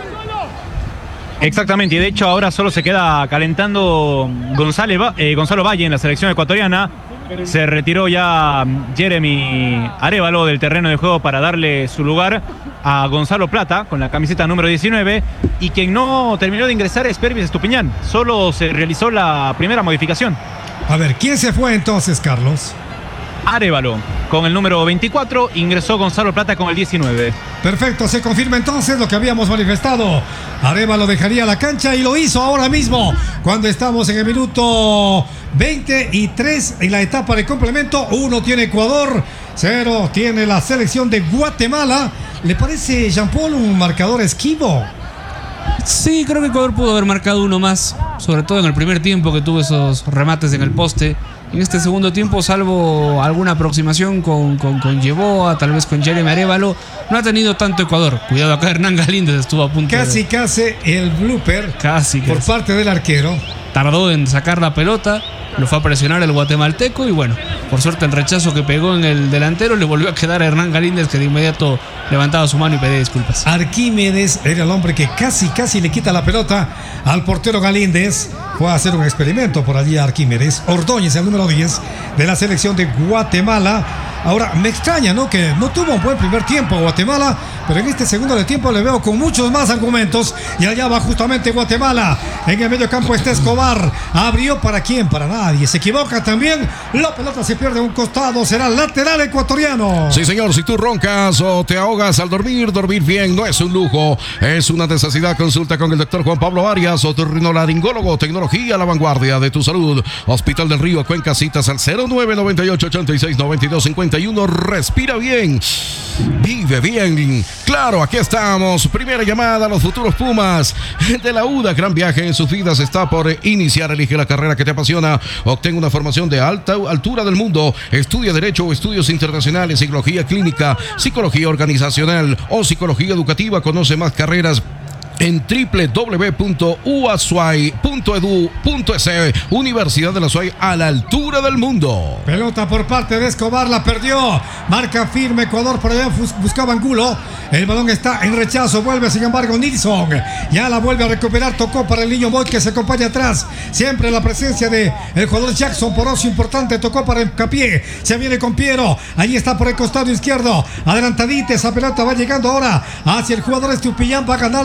Exactamente, y de hecho ahora solo se queda calentando González, eh, Gonzalo Valle en la selección ecuatoriana. Se retiró ya Jeremy Arévalo del terreno de juego para darle su lugar a Gonzalo Plata con la camiseta número diecinueve, y quien no terminó de ingresar es Pervis Estupiñán. Solo se realizó la primera modificación. A ver, ¿quién se fue entonces, Carlos? Arévalo con el número veinticuatro, ingresó Gonzalo Plata con el diecinueve. Perfecto, se confirma entonces lo que habíamos manifestado. Arévalo dejaría la cancha y lo hizo ahora mismo, cuando estamos en el minuto veinte y tres en la etapa de complemento. Uno tiene Ecuador, cero tiene la selección de Guatemala. ¿Le parece, Jean-Paul, un marcador esquivo? Sí, creo que Ecuador pudo haber marcado uno más, sobre todo en el primer tiempo que tuvo esos remates en el poste. En este segundo tiempo, salvo alguna aproximación con, con, con Yeboa, tal vez con Jeremy Arévalo, no ha tenido tanto Ecuador. Cuidado acá, Hernán Galíndez estuvo a punto Casi, de... casi el blooper Casi, por casi. parte del arquero. Tardó en sacar la pelota, lo fue a presionar el guatemalteco y bueno, por suerte el rechazo que pegó en el delantero le volvió a quedar a Hernán Galíndez, que de inmediato levantaba su mano y pedía disculpas. Arquímedes era el hombre que casi, casi le quita la pelota al portero Galíndez. Fue a hacer un experimento por allí a Arquímedes. Ordóñez, el número diez de la selección de Guatemala. Ahora, me extraña, ¿no? Que no tuvo un buen primer tiempo Guatemala, pero en este segundo de tiempo le veo con muchos más argumentos. Y allá va justamente Guatemala. En el medio campo está Escobar. Abrió para quién, para nadie. Se equivoca también. La pelota se pierde a un costado. Será lateral ecuatoriano. Sí, señor, si tú roncas o te ahogas al dormir, dormir bien no es un lujo, es una necesidad. Consulta con el doctor Juan Pablo Arias, otorrinolaringólogo, tecnología a la vanguardia de tu salud. Hospital del Río, Cuenca, citas al cero nueve noventa y ocho ochenta y seis noventa y dos cincuenta y uno. Respira bien, vive bien. Claro, aquí estamos. Primera llamada a los futuros Pumas de la U D A. Gran viaje en sus vidas está por iniciar. Elige la carrera que te apasiona. Obtén una formación de alta altura del mundo. Estudia Derecho o Estudios Internacionales, Psicología Clínica, Psicología Organizacional o Psicología Educativa. Conoce más carreras en doble u doble u doble u punto u a s u a i punto e d u punto e s e. Universidad de la U A S a la altura del mundo. Pelota por parte de Escobar, la perdió. Marca firme Ecuador, por allá buscaba Angulo. El balón está en rechazo, vuelve sin embargo Nilson. Ya la vuelve a recuperar, tocó para el niño Boy que se acompaña atrás. Siempre la presencia de el jugador Jackson Poroso, importante, tocó para Hincapié. Se viene con Piero, ahí está por el costado izquierdo. Adelantadita, esa pelota va llegando ahora hacia el jugador Estupiñán, va a ganar la raya.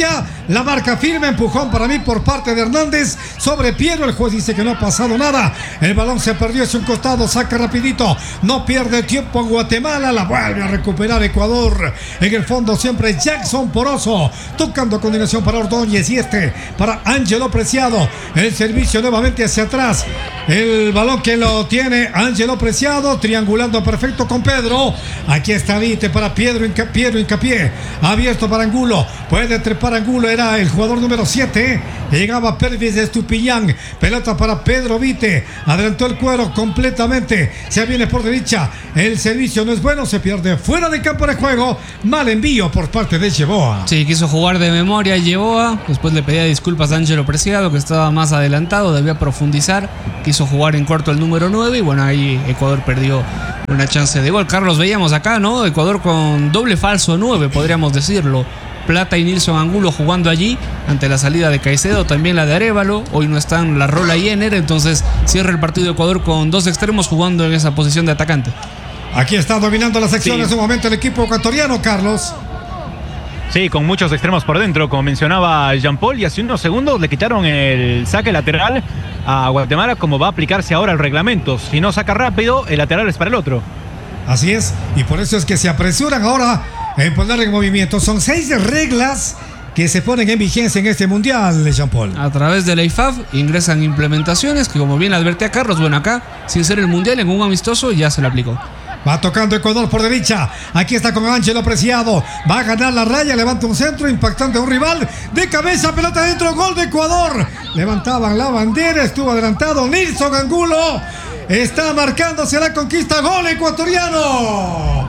amarilla. La marca firme, empujón para mí por parte de Hernández sobre Piero. El juez dice que no ha pasado nada. El balón se perdió hacia un costado, saca rapidito. No pierde tiempo en Guatemala. La vuelve a recuperar Ecuador. En el fondo siempre Jackson Poroso. Tocando a continuación para Ordóñez y este para Ángelo Preciado. El servicio nuevamente hacia atrás. El balón que lo tiene Ángelo Preciado, triangulando perfecto con Pedro. Aquí está Vite para Pedro, Inca, Pedro Hincapié. Abierto para Angulo. Puede trepar Angulo, era el jugador número siete. Llegaba Pervis de Estupiñán. Pelota para Pedro Vite. Adelantó el cuero completamente. Se viene por derecha. El servicio no es bueno. Se pierde fuera de campo de juego. Mal envío por parte de Yeboa. Sí, quiso jugar de memoria Yeboa. Después le pedía disculpas a Ángelo Preciado, que estaba más adelantado. Debía profundizar. Quiso jugar en corto el número nueve. Y bueno, ahí Ecuador perdió una chance de gol. Carlos, veíamos acá, ¿no? Ecuador con doble falso nueve, podríamos decirlo. Plata y Nilson Angulo jugando allí ante la salida de Caicedo, también la de Arévalo. Hoy no están La Rola y Ener, entonces cierra el partido de Ecuador con dos extremos jugando en esa posición de atacante. Aquí está dominando la sección Sí. en su momento el equipo ecuatoriano, Carlos. Sí, con muchos extremos por dentro, como mencionaba Jean-Paul, y hace unos segundos le quitaron el saque lateral a Guatemala, como va a aplicarse ahora el reglamento. Si no saca rápido, el lateral es para el otro. Así es, y por eso es que se apresuran ahora en poner en movimiento. Son seis reglas que se ponen en vigencia en este mundial, Jean-Paul. A través de la I F A B ingresan implementaciones que, como bien advertía Carlos, bueno, acá, sin ser el mundial, en un amistoso ya se le aplicó. Va tocando Ecuador por derecha. Aquí está con Ángelo Preciado. Va a ganar la raya. Levanta un centro impactante a un rival. De cabeza, pelota dentro. Gol de Ecuador. Levantaban la bandera. Estuvo adelantado Nilson Angulo. Está marcándose la conquista. Gol ecuatoriano.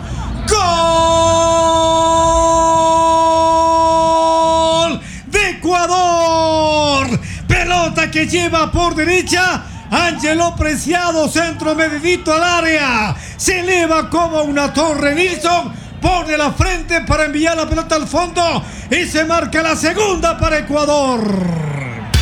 Gol de Ecuador. Pelota que lleva por derecha. Ángelo Preciado, centro medidito al área. Se eleva como una torre. Nilson pone la frente para enviar la pelota al fondo. Y se marca la segunda para Ecuador.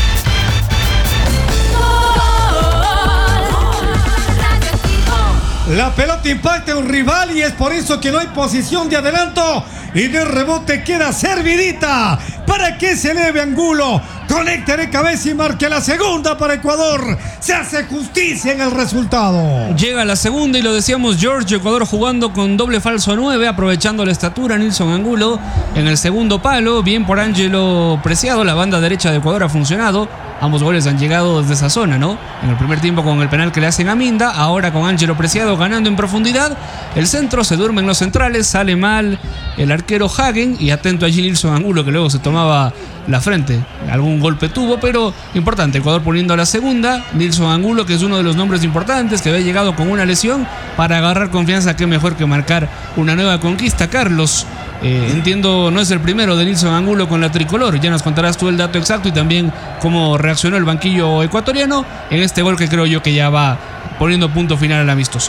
La pelota impacta a un rival y es por eso que no hay posición de adelanto. Y de rebote queda servidita para que se eleve Angulo. Conecte de cabeza y marque la segunda para Ecuador. Se hace justicia en el resultado. Llega la segunda y lo decíamos, George, Ecuador jugando con doble falso nueve, aprovechando la estatura. Nilson Angulo en el segundo palo. Bien por Ángelo Preciado. La banda derecha de Ecuador ha funcionado. Ambos goles han llegado desde esa zona, ¿no? En el primer tiempo con el penal que le hacen a Minda. Ahora con Ángelo Preciado ganando en profundidad. El centro se duerme en los centrales. Sale mal el arquero Hagen. Y atento allí Nilson Angulo, que luego se tomaba la frente. Algún golpe tuvo, pero importante. Ecuador poniendo la segunda. Nilson Angulo, que es uno de los nombres importantes, que había llegado con una lesión. Para agarrar confianza, qué mejor que marcar una nueva conquista. Carlos, eh, entiendo, no es el primero de Nilson Angulo con la tricolor. Ya nos contarás tú el dato exacto y también cómo reaccionó el banquillo ecuatoriano en este gol que creo yo que ya va poniendo punto final al amistoso.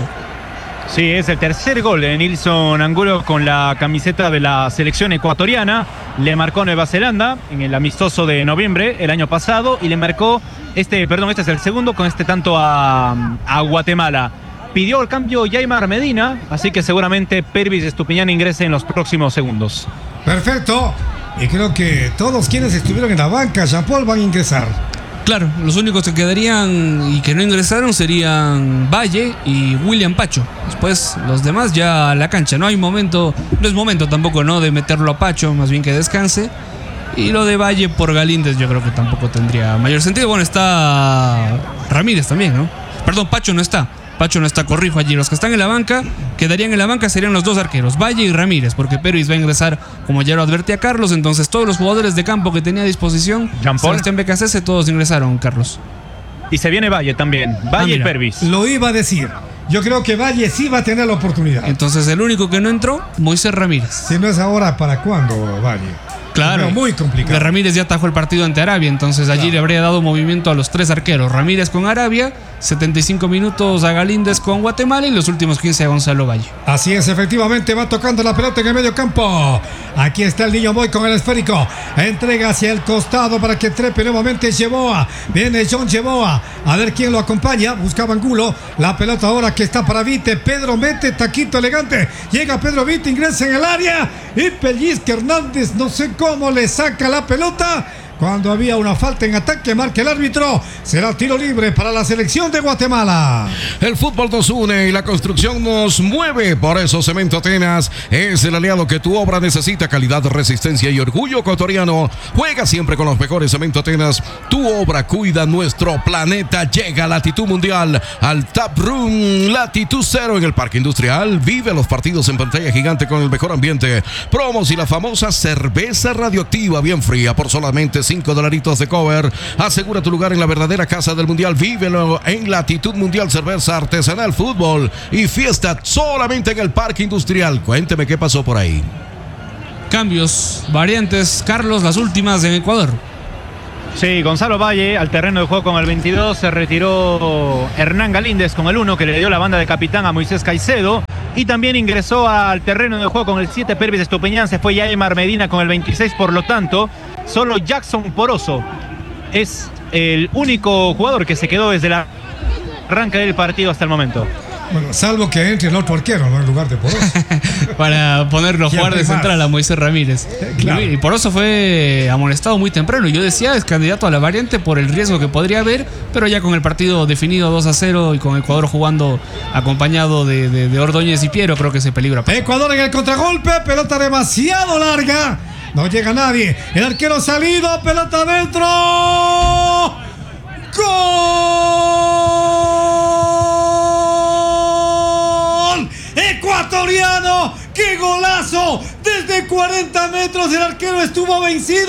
Sí, es el tercer gol de Nilson Angulo con la camiseta de la selección ecuatoriana. Le marcó a Nueva Zelanda en el amistoso de noviembre el año pasado y le marcó este, perdón, este es el segundo con este tanto a, a Guatemala. Pidió el cambio Yaimar Medina, así que seguramente Pervis Estupiñán ingrese en los próximos segundos. Perfecto. Y creo que todos quienes estuvieron en la banca, Jean-Paul, van a ingresar. Claro, los únicos que quedarían y que no ingresaron serían Valle y William Pacho. Después los demás ya a la cancha. No hay momento, no es momento tampoco, ¿no?, de meterlo a Pacho, más bien que descanse. Y lo de Valle por Galíndez yo creo que tampoco tendría mayor sentido. Bueno, está Ramírez también, ¿no? Perdón, Pacho no está. Pacho no está, corrijo allí. Los que están en la banca, quedarían en la banca serían los dos arqueros, Valle y Ramírez, porque Pervis va a ingresar, como ya lo advertía Carlos. Entonces todos los jugadores de campo que tenía a disposición, Sebastián Becasese, todos ingresaron, Carlos. Y se viene Valle también, Valle Ah, y Pervis. Lo iba a decir. Yo creo que Valle sí va a tener la oportunidad. Entonces el único que no entró, Moisés Ramírez. Si no es ahora, ¿para cuándo, Valle? Claro, Pero muy complicado. que Ramírez ya atajó el partido ante Arabia, entonces allí Claro. le habría dado movimiento a los tres arqueros. Ramírez con Arabia, setenta y cinco minutos a Galíndez con Guatemala y los últimos quince a Gonzalo Valle. Así es, efectivamente va tocando la pelota en el medio campo. Aquí está el niño Boy con el esférico. Entrega hacia el costado para que trepe nuevamente Yeboa. Viene John Yeboa. A ver quién lo acompaña. Buscaba Angulo. La pelota ahora que está para Vite. Pedro mete taquito elegante. Llega Pedro Vite, ingresa en el área. y Pellizque Hernández, no sé cómo le saca la pelota. Cuando había una falta en ataque, marca el árbitro. Será tiro libre para la selección de Guatemala. El fútbol nos une y la construcción nos mueve. Por eso Cemento Atenas es el aliado que tu obra necesita. Calidad, resistencia y orgullo ecuatoriano. Juega siempre con los mejores. Cemento Atenas. Tu obra cuida nuestro planeta. Llega a Latitud Mundial al Tap Room Latitud Cero en el Parque Industrial. Vive los partidos en pantalla gigante con el mejor ambiente. Promos y la famosa cerveza radioactiva bien fría por solamente cinco dolaritos de cover. Asegura tu lugar en la verdadera casa del mundial. Vívelo en Latitud Mundial. Cerveza artesanal, fútbol y fiesta solamente en el Parque Industrial. Cuénteme qué pasó por ahí. Cambios, variantes, Carlos, las últimas en Ecuador. Sí, Gonzalo Valle al terreno de juego con el veintidós, se retiró Hernán Galíndez con el uno, que le dio la banda de capitán a Moisés Caicedo, y también ingresó al terreno de juego con el siete Pervis Estupiñán, se fue Yaimar Medina con el veintiséis, por lo tanto, solo Jackson Poroso es el único jugador que se quedó desde la arranque del partido hasta el momento. Bueno, salvo que entre el otro arquero, ¿no? En lugar de Poroso. Para ponerlo a Ya jugar no hay de central más. a Moisés Ramírez. Claro. Y Poroso fue amonestado muy temprano. Yo decía, es candidato a la variante por el riesgo que podría haber, pero ya con el partido definido dos a cero y con Ecuador jugando acompañado de, de, de Ordóñez y Piero, creo que se peligra. Ecuador en el contragolpe, pelota demasiado larga. No llega nadie. El arquero salido, pelota adentro. ¡Gol! Ecuatoriano. ¡Qué golazo! Desde cuarenta metros el arquero estuvo vencido.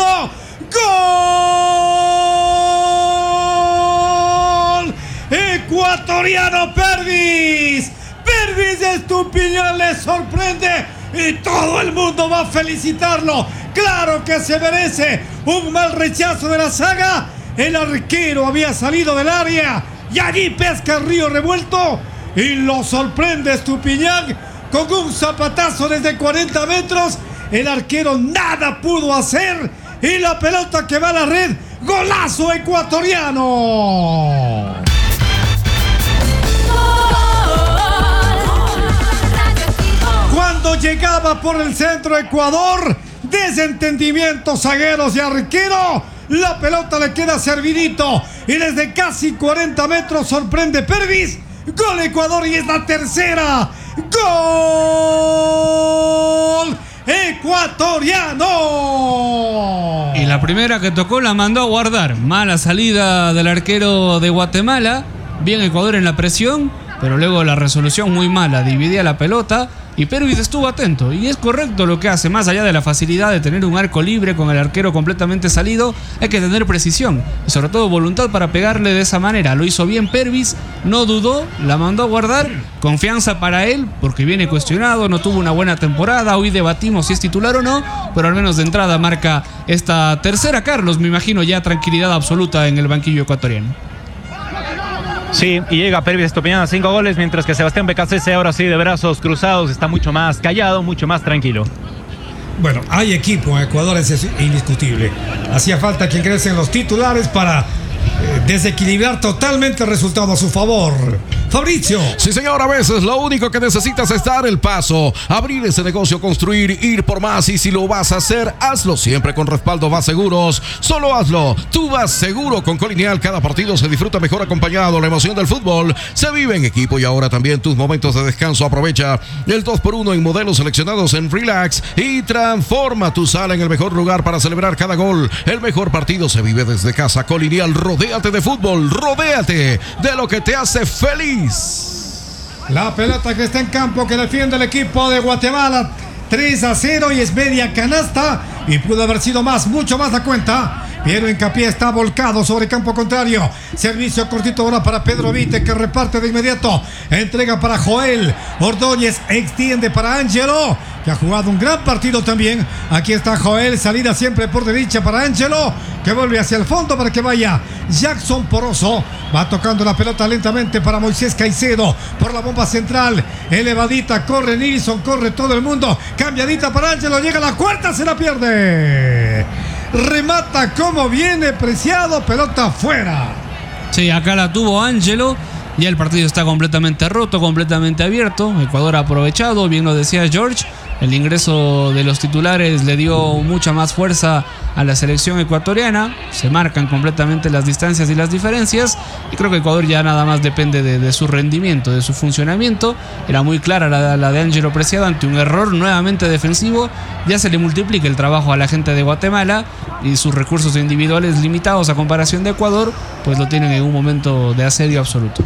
¡Gol! Ecuatoriano Pervis. Pervis Estupiñán le sorprende y todo el mundo va a felicitarlo. Claro que se merece un mal rechazo de la saga. El arquero había salido del área y allí pesca el río revuelto y lo sorprende Estupiñán con un zapatazo desde cuarenta metros. El arquero nada pudo hacer y la pelota que va a la red. ¡Golazo ecuatoriano! Cuando llegaba por el centro Ecuador, desentendimiento, zagueros y arquero, la pelota le queda servidito y desde casi cuarenta metros sorprende Pervis. Gol Ecuador y es la tercera. Gol ecuatoriano. Y la primera que tocó la mandó a guardar. Mala salida del arquero de Guatemala. Bien Ecuador en la presión, pero luego la resolución muy mala. Dividía la pelota y Pervis estuvo atento. Y es correcto lo que hace. Más allá de la facilidad de tener un arco libre con el arquero completamente salido, hay que tener precisión y sobre todo voluntad para pegarle de esa manera. Lo hizo bien Pervis, no dudó, la mandó a guardar. Confianza para él porque viene cuestionado, no tuvo una buena temporada. Hoy debatimos si es titular o no, pero al menos de entrada marca esta tercera. Carlos, me imagino ya tranquilidad absoluta en el banquillo ecuatoriano. Sí, y llega Pervis Estupiñán a cinco goles, mientras que Sebastián Becasese ahora sí de brazos cruzados está mucho más callado, mucho más tranquilo. Bueno, hay equipo en Ecuador, eso es indiscutible. Hacía falta que ingresen los titulares para eh, desequilibrar totalmente el resultado a su favor. Fabricio. Sí, señor, a veces lo único que necesitas es dar el paso, abrir ese negocio, construir, ir por más, y si lo vas a hacer, hazlo siempre con respaldo Vas Seguros. Solo hazlo. Tú vas seguro con Colineal. Cada partido se disfruta mejor acompañado. La emoción del fútbol se vive en equipo y ahora también tus momentos de descanso. Aprovecha el dos por uno en modelos seleccionados en Relax y transforma tu sala en el mejor lugar para celebrar cada gol. El mejor partido se vive desde casa. Colineal, rodéate de fútbol, rodéate de lo que te hace feliz. La pelota que está en campo, que defiende el equipo de Guatemala. tres a cero y es media canasta. Y pudo haber sido más, mucho más la cuenta. Piero Hincapié está volcado sobre campo contrario. Servicio cortito ahora para Pedro Vite, que reparte de inmediato. Entrega para Joel. Ordóñez extiende para Ángelo, que ha jugado un gran partido también. Aquí está Joel, salida siempre por derecha para Ángelo, que vuelve hacia el fondo para que vaya Jackson Poroso. Va tocando la pelota lentamente para Moisés Caicedo por la bomba central. Elevadita, corre Nilsson, corre todo el mundo. Cambiadita para Ángelo, llega la cuarta, se la pierde. Remata como viene Preciado, pelota fuera. Sí, acá la tuvo Ángelo. Ya el partido está completamente roto, completamente abierto. Ecuador ha aprovechado, bien lo decía George. El ingreso de los titulares le dio mucha más fuerza a la selección ecuatoriana. Se marcan completamente las distancias y las diferencias. Y creo que Ecuador ya nada más depende de, de su rendimiento, de su funcionamiento. Era muy clara la, la de Ángelo Preciado ante un error nuevamente defensivo. Ya se le multiplica el trabajo a la gente de Guatemala y sus recursos individuales limitados a comparación de Ecuador, pues lo tienen en un momento de asedio absoluto.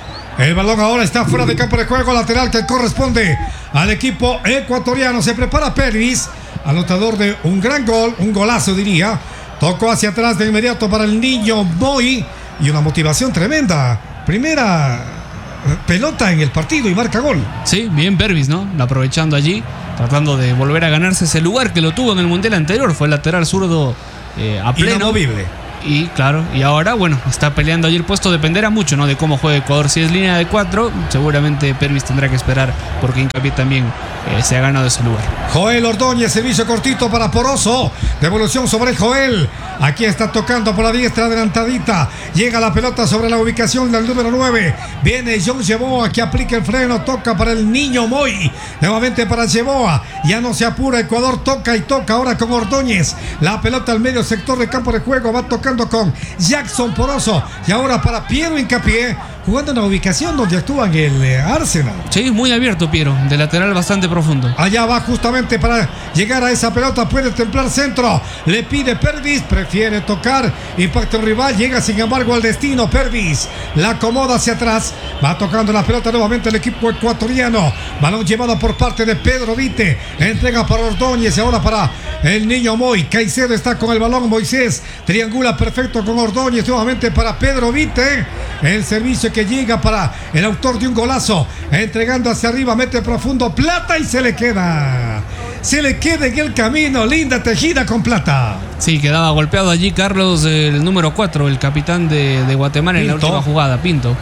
El balón ahora está fuera de campo de juego, lateral que corresponde al equipo ecuatoriano. Se prepara Pervis, anotador de un gran gol, un golazo diría. Tocó hacia atrás de inmediato para el niño Moy y una motivación tremenda. Primera pelota en el partido y marca gol. Sí, bien Pervis, ¿no? Aprovechando allí, tratando de volver a ganarse ese lugar que lo tuvo en el mundial anterior. Fue el lateral zurdo eh, a pleno. Inamovible. Y claro, y ahora, bueno, está peleando allí el puesto. Dependerá mucho, ¿no?, de cómo juegue Ecuador. Si es línea de cuatro, seguramente Pervis tendrá que esperar, porque Hincapié también eh, se ha ganado ese lugar. Joel Ordóñez, servicio cortito para Poroso. Devolución sobre Joel. Aquí está tocando por la diestra adelantadita. Llega la pelota sobre la ubicación del número nueve. Viene John Yeboa que aplica el freno. Toca para el niño Moy. Nuevamente para Yeboa. Ya no se apura. Ecuador toca y toca ahora con Ordóñez. La pelota al medio sector de campo de juego. Va tocando con Jackson Poroso. Y ahora para Piero Hincapié, jugando en la ubicación donde actúa en el eh, Arsenal. Sí, muy abierto Piero, de lateral bastante profundo. Allá va justamente para llegar a esa pelota. Puede templar centro. Le pide Pervis. Prefiere tocar. Impacto rival. Llega sin embargo al destino. Pervis la acomoda hacia atrás. Va tocando la pelota nuevamente el equipo ecuatoriano. Balón llevado por parte de Pedro Vite. Entrega para Ordóñez. Ahora para el niño Moy. Caicedo está con el balón. Moisés triangula perfecto con Ordóñez. Nuevamente para Pedro Vite. El servicio que llega para el autor de un golazo, entregando hacia arriba, mete profundo Plata y se le queda se le queda en el camino. Linda tejida con Plata. Sí, quedaba golpeado allí Carlos, el número cuatro, el capitán de, de Guatemala, Pinto. En la última jugada, Pinto.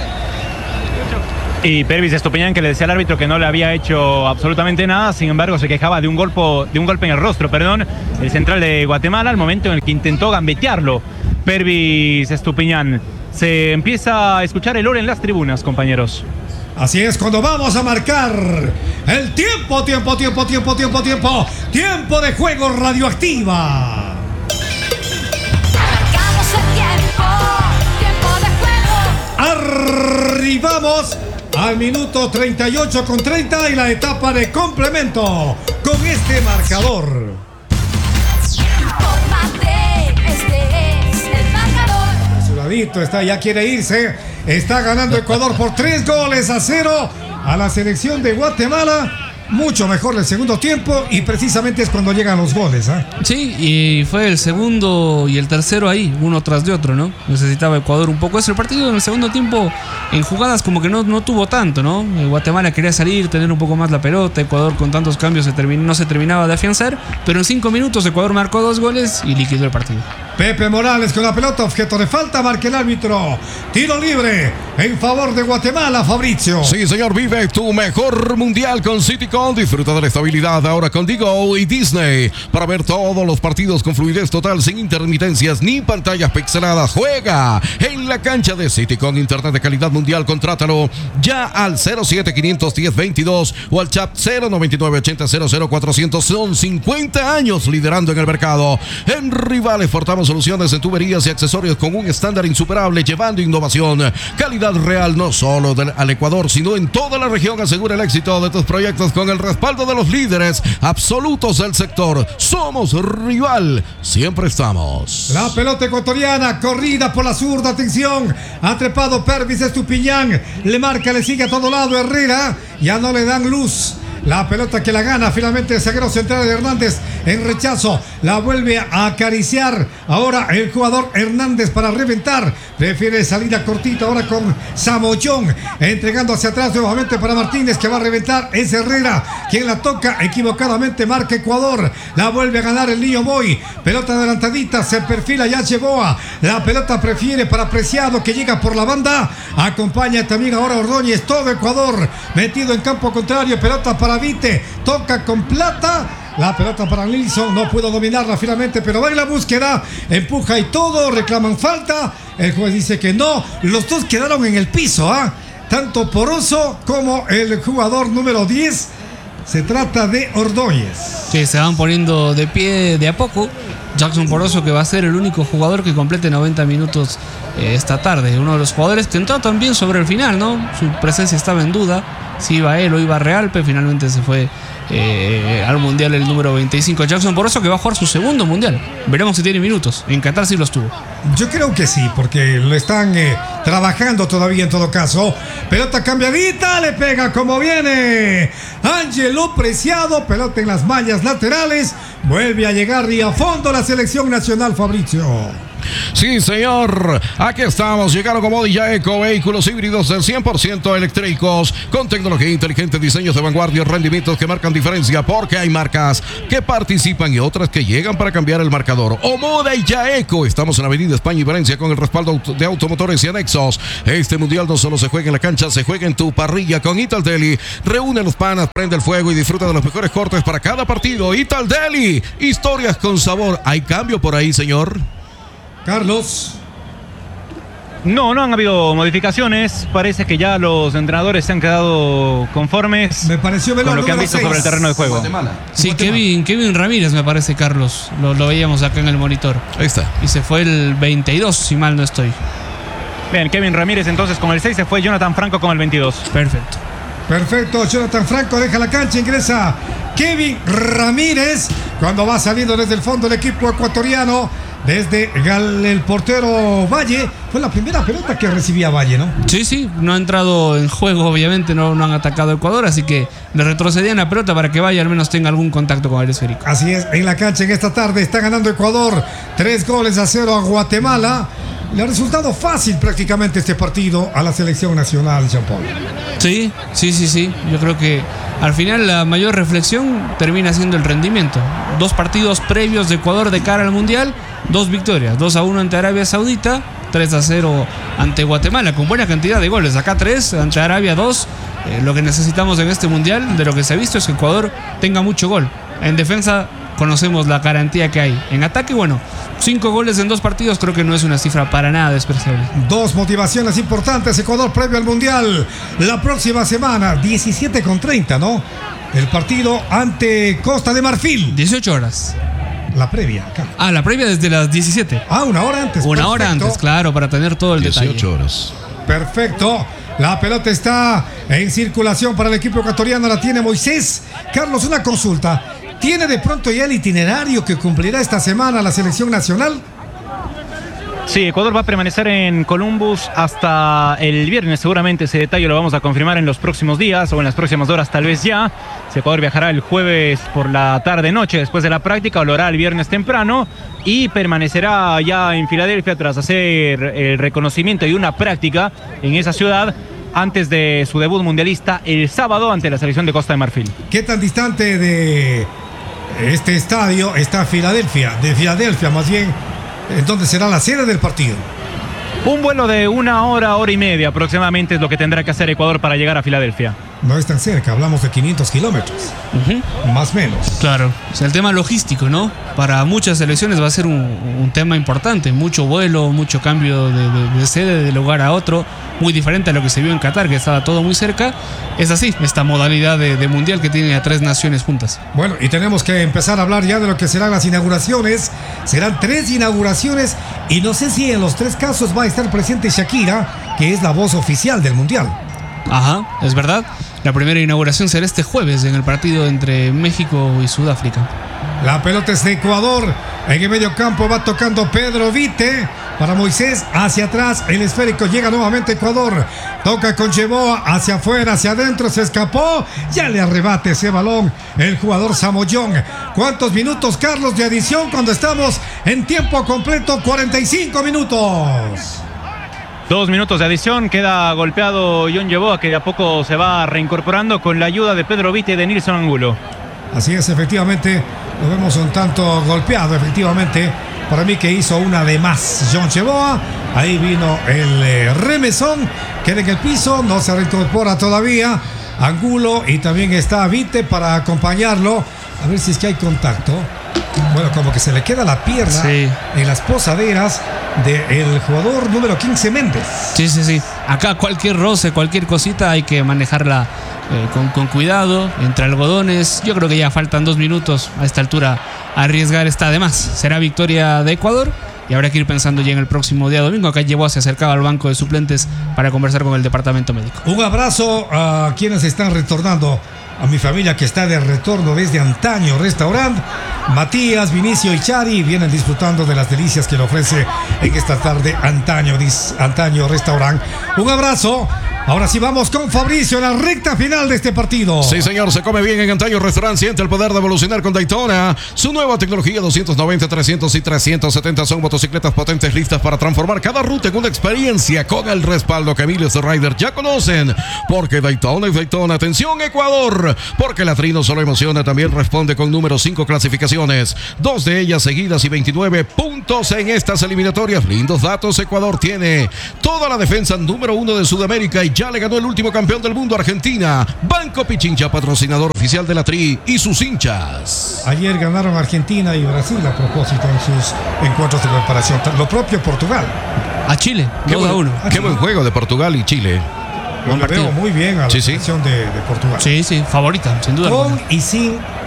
Y Pervis Estupiñán, que le decía al árbitro que no le había hecho absolutamente nada, sin embargo se quejaba de un golpe, de un golpe en el rostro, perdón, el central de Guatemala, al momento en el que intentó gambetearlo Pervis Estupiñán. Se empieza a escuchar el oro en las tribunas, compañeros. Así es, cuando vamos a marcar el tiempo, tiempo, tiempo, tiempo, tiempo, tiempo, tiempo de juego radioactiva. Marcamos el tiempo, tiempo de juego. Arribamos al minuto treinta y ocho con treinta y la etapa de complemento con este marcador. Infórmate, este es el marcador. Suradito está, ya quiere irse. Está ganando Ecuador por tres goles a cero a la selección de Guatemala. Mucho mejor el segundo tiempo y precisamente es cuando llegan los goles, ¿eh? Sí, y fue el segundo y el tercero ahí, uno tras de otro, ¿no? Necesitaba Ecuador un poco eso. El partido en el segundo tiempo, en jugadas como que no, no tuvo tanto, ¿no? Guatemala quería salir, tener un poco más la pelota. Ecuador con tantos cambios se terminó, no se terminaba de afianzar, pero en cinco minutos Ecuador marcó dos goles y liquidó el partido. Pepe Morales con la pelota, objeto de falta, marca el árbitro. Tiro libre en favor de Guatemala, Fabricio. Sí, señor, vive tu mejor mundial con Citycom. Disfruta de la estabilidad ahora con Digo y Disney para ver todos los partidos con fluidez total, sin intermitencias ni pantallas pixeladas. Juega en la cancha de Citycom, internet de calidad mundial. Contrátalo ya al cero siete quinientos diez veintidós o al chat cero noventa y nueve ochenta cero cero cuatrocientos. Son cincuenta años liderando en el mercado. En Rivales portamos soluciones en tuberías y accesorios con un estándar insuperable, llevando innovación, calidad real, no solo del, al Ecuador, sino en toda la región. Asegura el éxito de tus proyectos con el respaldo de los líderes absolutos del sector. Somos Rival, siempre estamos. La pelota ecuatoriana, corrida por la zurda, atención, ha trepado Pervis Estupiñán, le marca, le sigue a todo lado Herrera, ya no le dan luz. La pelota que la gana finalmente el zaguero central de Hernández en rechazo. La vuelve a acariciar. Ahora el jugador Hernández para reventar. Prefiere salida cortita ahora con Samoyón. Entregando hacia atrás nuevamente para Martínez que va a reventar. Es Herrera quien la toca. Equivocadamente marca Ecuador. La vuelve a ganar el niño Moy. Pelota adelantadita. Se perfila ya Yeboa. La pelota prefiere para Preciado que llega por la banda. Acompaña también ahora Ordóñez. Todo Ecuador metido en campo contrario. Pelota para Vite, toca con Plata, la pelota para Nilsson, no pudo dominarla finalmente, pero va en la búsqueda, empuja y todo, reclaman falta, el juez dice que no, los dos quedaron en el piso, ¿ah? ¿eh? Tanto Poroso como el jugador número diez, Se trata de Ordóñez. Sí, se van poniendo de pie de a poco. Jackson Poroso, que va a ser el único jugador que complete noventa minutos eh, esta tarde. Uno de los jugadores que entró también sobre el final, ¿no? Su presencia estaba en duda. Si iba él o iba Realpe, finalmente se fue eh, al Mundial el número veinticinco. Jackson Poroso, que va a jugar su segundo Mundial. Veremos si tiene minutos. En Qatar sí los tuvo. Yo creo que sí, porque lo están eh, trabajando todavía en todo caso. Pelota cambiadita, le pega como viene Ángelo Preciado, pelota en las mallas laterales. Vuelve a llegar y a fondo la selección nacional, Fabricio. Sí, señor. Aquí estamos. Llegaron como Jaeco, vehículos híbridos del cien por ciento eléctricos, con tecnología inteligente, diseños de vanguardia, rendimientos que marcan diferencia, porque hay marcas que participan y otras que llegan para cambiar el marcador. Omoda y Jaeco. Estamos en Avenida España y Valencia con el respaldo de automotores y anexos. Este mundial no solo se juega en la cancha, se juega en tu parrilla con Italdeli. Reúne los panas, prende el fuego y disfruta de los mejores cortes para cada partido. Italdeli. Historias con sabor. ¿Hay cambio por ahí, señor? Carlos. No, no han habido modificaciones. Parece que ya los entrenadores se han quedado conformes Me pareció con lo que han visto seis. sobre el terreno de juego. Guatemala. Sí, Guatemala. Kevin, Kevin Ramírez, me parece, Carlos. Lo, lo veíamos acá en el monitor. Ahí está. Y se fue el veintidós, si mal no estoy. Bien, Kevin Ramírez entonces con el seis, se fue Jonathan Franco con el veintidós. Perfecto. Perfecto, Jonathan Franco deja la cancha, ingresa Kevin Ramírez cuando va saliendo desde el fondo el equipo ecuatoriano, desde Gal, el portero Valle. Fue la primera pelota que recibía Valle, ¿no? Sí, sí, no ha entrado en juego, obviamente, no, no han atacado a Ecuador, así que le retrocedían la pelota para que Valle al menos tenga algún contacto con el esférico. Así es, en la cancha en esta tarde está ganando Ecuador tres goles a cero a Guatemala. Le ha resultado fácil prácticamente este partido a la selección nacional, Jean-Paul. Sí, sí, sí, sí. Yo creo que al final la mayor reflexión termina siendo el rendimiento. Dos partidos previos de Ecuador de cara al Mundial, dos victorias, dos a uno ante Arabia Saudita, tres a cero ante Guatemala, con buena cantidad de goles. Acá tres, ante Arabia dos. Eh, lo que necesitamos en este Mundial, de lo que se ha visto, es que Ecuador tenga mucho gol. En defensa conocemos la garantía que hay. En ataque, bueno, cinco goles en dos partidos creo que no es una cifra para nada despreciable. Dos motivaciones importantes, Ecuador previo al Mundial. La próxima semana, diecisiete con treinta, ¿no? El partido ante Costa de Marfil. dieciocho horas. La previa, acá. Ah, la previa desde las diecisiete. Ah, una hora antes. Una hora Perfecto. antes, claro, para tener todo el dieciocho detalle. horas. Perfecto. La pelota está en circulación para el equipo ecuatoriano. La tiene Moisés. Carlos, una consulta. ¿Tiene de pronto ya el itinerario que cumplirá esta semana la selección nacional? Sí, Ecuador va a permanecer en Columbus hasta el viernes. Seguramente ese detalle lo vamos a confirmar en los próximos días o en las próximas horas, tal vez ya. Si Ecuador viajará el jueves por la tarde-noche después de la práctica, o lo hará el viernes temprano y permanecerá ya en Filadelfia tras hacer el reconocimiento y una práctica en esa ciudad antes de su debut mundialista el sábado ante la selección de Costa de Marfil. ¿Qué tan distante de este estadio está Filadelfia? De Filadelfia, más bien, ¿en dónde será la sede del partido? Un vuelo de una hora, hora y media aproximadamente es lo que tendrá que hacer Ecuador para llegar a Filadelfia. No es tan cerca, hablamos de quinientos kilómetros, Ujú. más o menos. Claro, o sea, el tema logístico, ¿no? Para muchas selecciones va a ser un, un tema importante. Mucho vuelo, mucho cambio de, de, de sede de lugar a otro. Muy diferente a lo que se vio en Qatar, que estaba todo muy cerca. Es así, esta modalidad de, de mundial que tiene a tres naciones juntas. Bueno, y tenemos que empezar a hablar ya de lo que serán las inauguraciones. Serán tres inauguraciones y no sé si en los tres casos va a estar presente Shakira, que es la voz oficial del mundial. Ajá, es verdad. La primera inauguración será este jueves en el partido entre México y Sudáfrica. La pelota es de Ecuador. En el medio campo va tocando Pedro Vite. Para Moisés, hacia atrás, el esférico llega nuevamente Ecuador. Toca con Yeboa, hacia afuera, hacia adentro, se escapó. Ya le arrebate ese balón el jugador Samoyón. ¿Cuántos minutos, Carlos, de adición cuando estamos en tiempo completo? cuarenta y cinco minutos. Dos minutos de adición, queda golpeado John Yeboa, que de a poco se va reincorporando con la ayuda de Pedro Vite y de Nilson Angulo. Así es, efectivamente, lo vemos un tanto golpeado, efectivamente. Para mí que hizo una de más John Yeboa. Ahí vino el eh, remesón, queda en el piso, no se reincorpora todavía Angulo y también está Vite para acompañarlo. A ver si es que hay contacto. Bueno, como que se le queda la pierna Sí. en las posaderas del jugador número quince, Méndez. Sí, sí, sí. Acá cualquier roce, cualquier cosita hay que manejarla eh, con, con cuidado, entre algodones. Yo creo que ya faltan dos minutos. A esta altura arriesgar está de más. Será victoria de Ecuador y habrá que ir pensando ya en el próximo día domingo. Acá Yeboah se acercaba al banco de suplentes para conversar con el departamento médico. Un abrazo a quienes están retornando. A mi familia que está de retorno desde Antaño Restaurant. Matías, Vinicio y Chari vienen disfrutando de las delicias que le ofrece en esta tarde Antaño, dis, Antaño Restaurant. Un abrazo. Ahora sí vamos con Fabricio en la recta final de este partido. Sí, señor, se come bien en Antaño Restaurant. Siente el poder de evolucionar con Daytona. Su nueva tecnología doscientos noventa, trescientos y trescientos setenta son motocicletas potentes listas para transformar cada ruta en una experiencia con el respaldo que miles de riders ya conocen. Porque Daytona es Daytona. Atención, Ecuador. Porque la Tri no solo emociona, también responde con número cinco clasificaciones. Dos de ellas seguidas y veintinueve puntos en estas eliminatorias. Lindos datos. Ecuador tiene toda la defensa número uno de Sudamérica y ya le ganó el último campeón del mundo, Argentina. Banco Pichincha, patrocinador oficial de la Tri y sus hinchas. Ayer ganaron Argentina y Brasil a propósito en sus encuentros de preparación. Lo propio Portugal. A Chile, Qué dos a buen, uno. qué buen juego de Portugal y Chile. Yo le veo muy bien a la Sí, sí. selección de, de Portugal. Sí, sí, favorita, sin duda Con alguna. y sin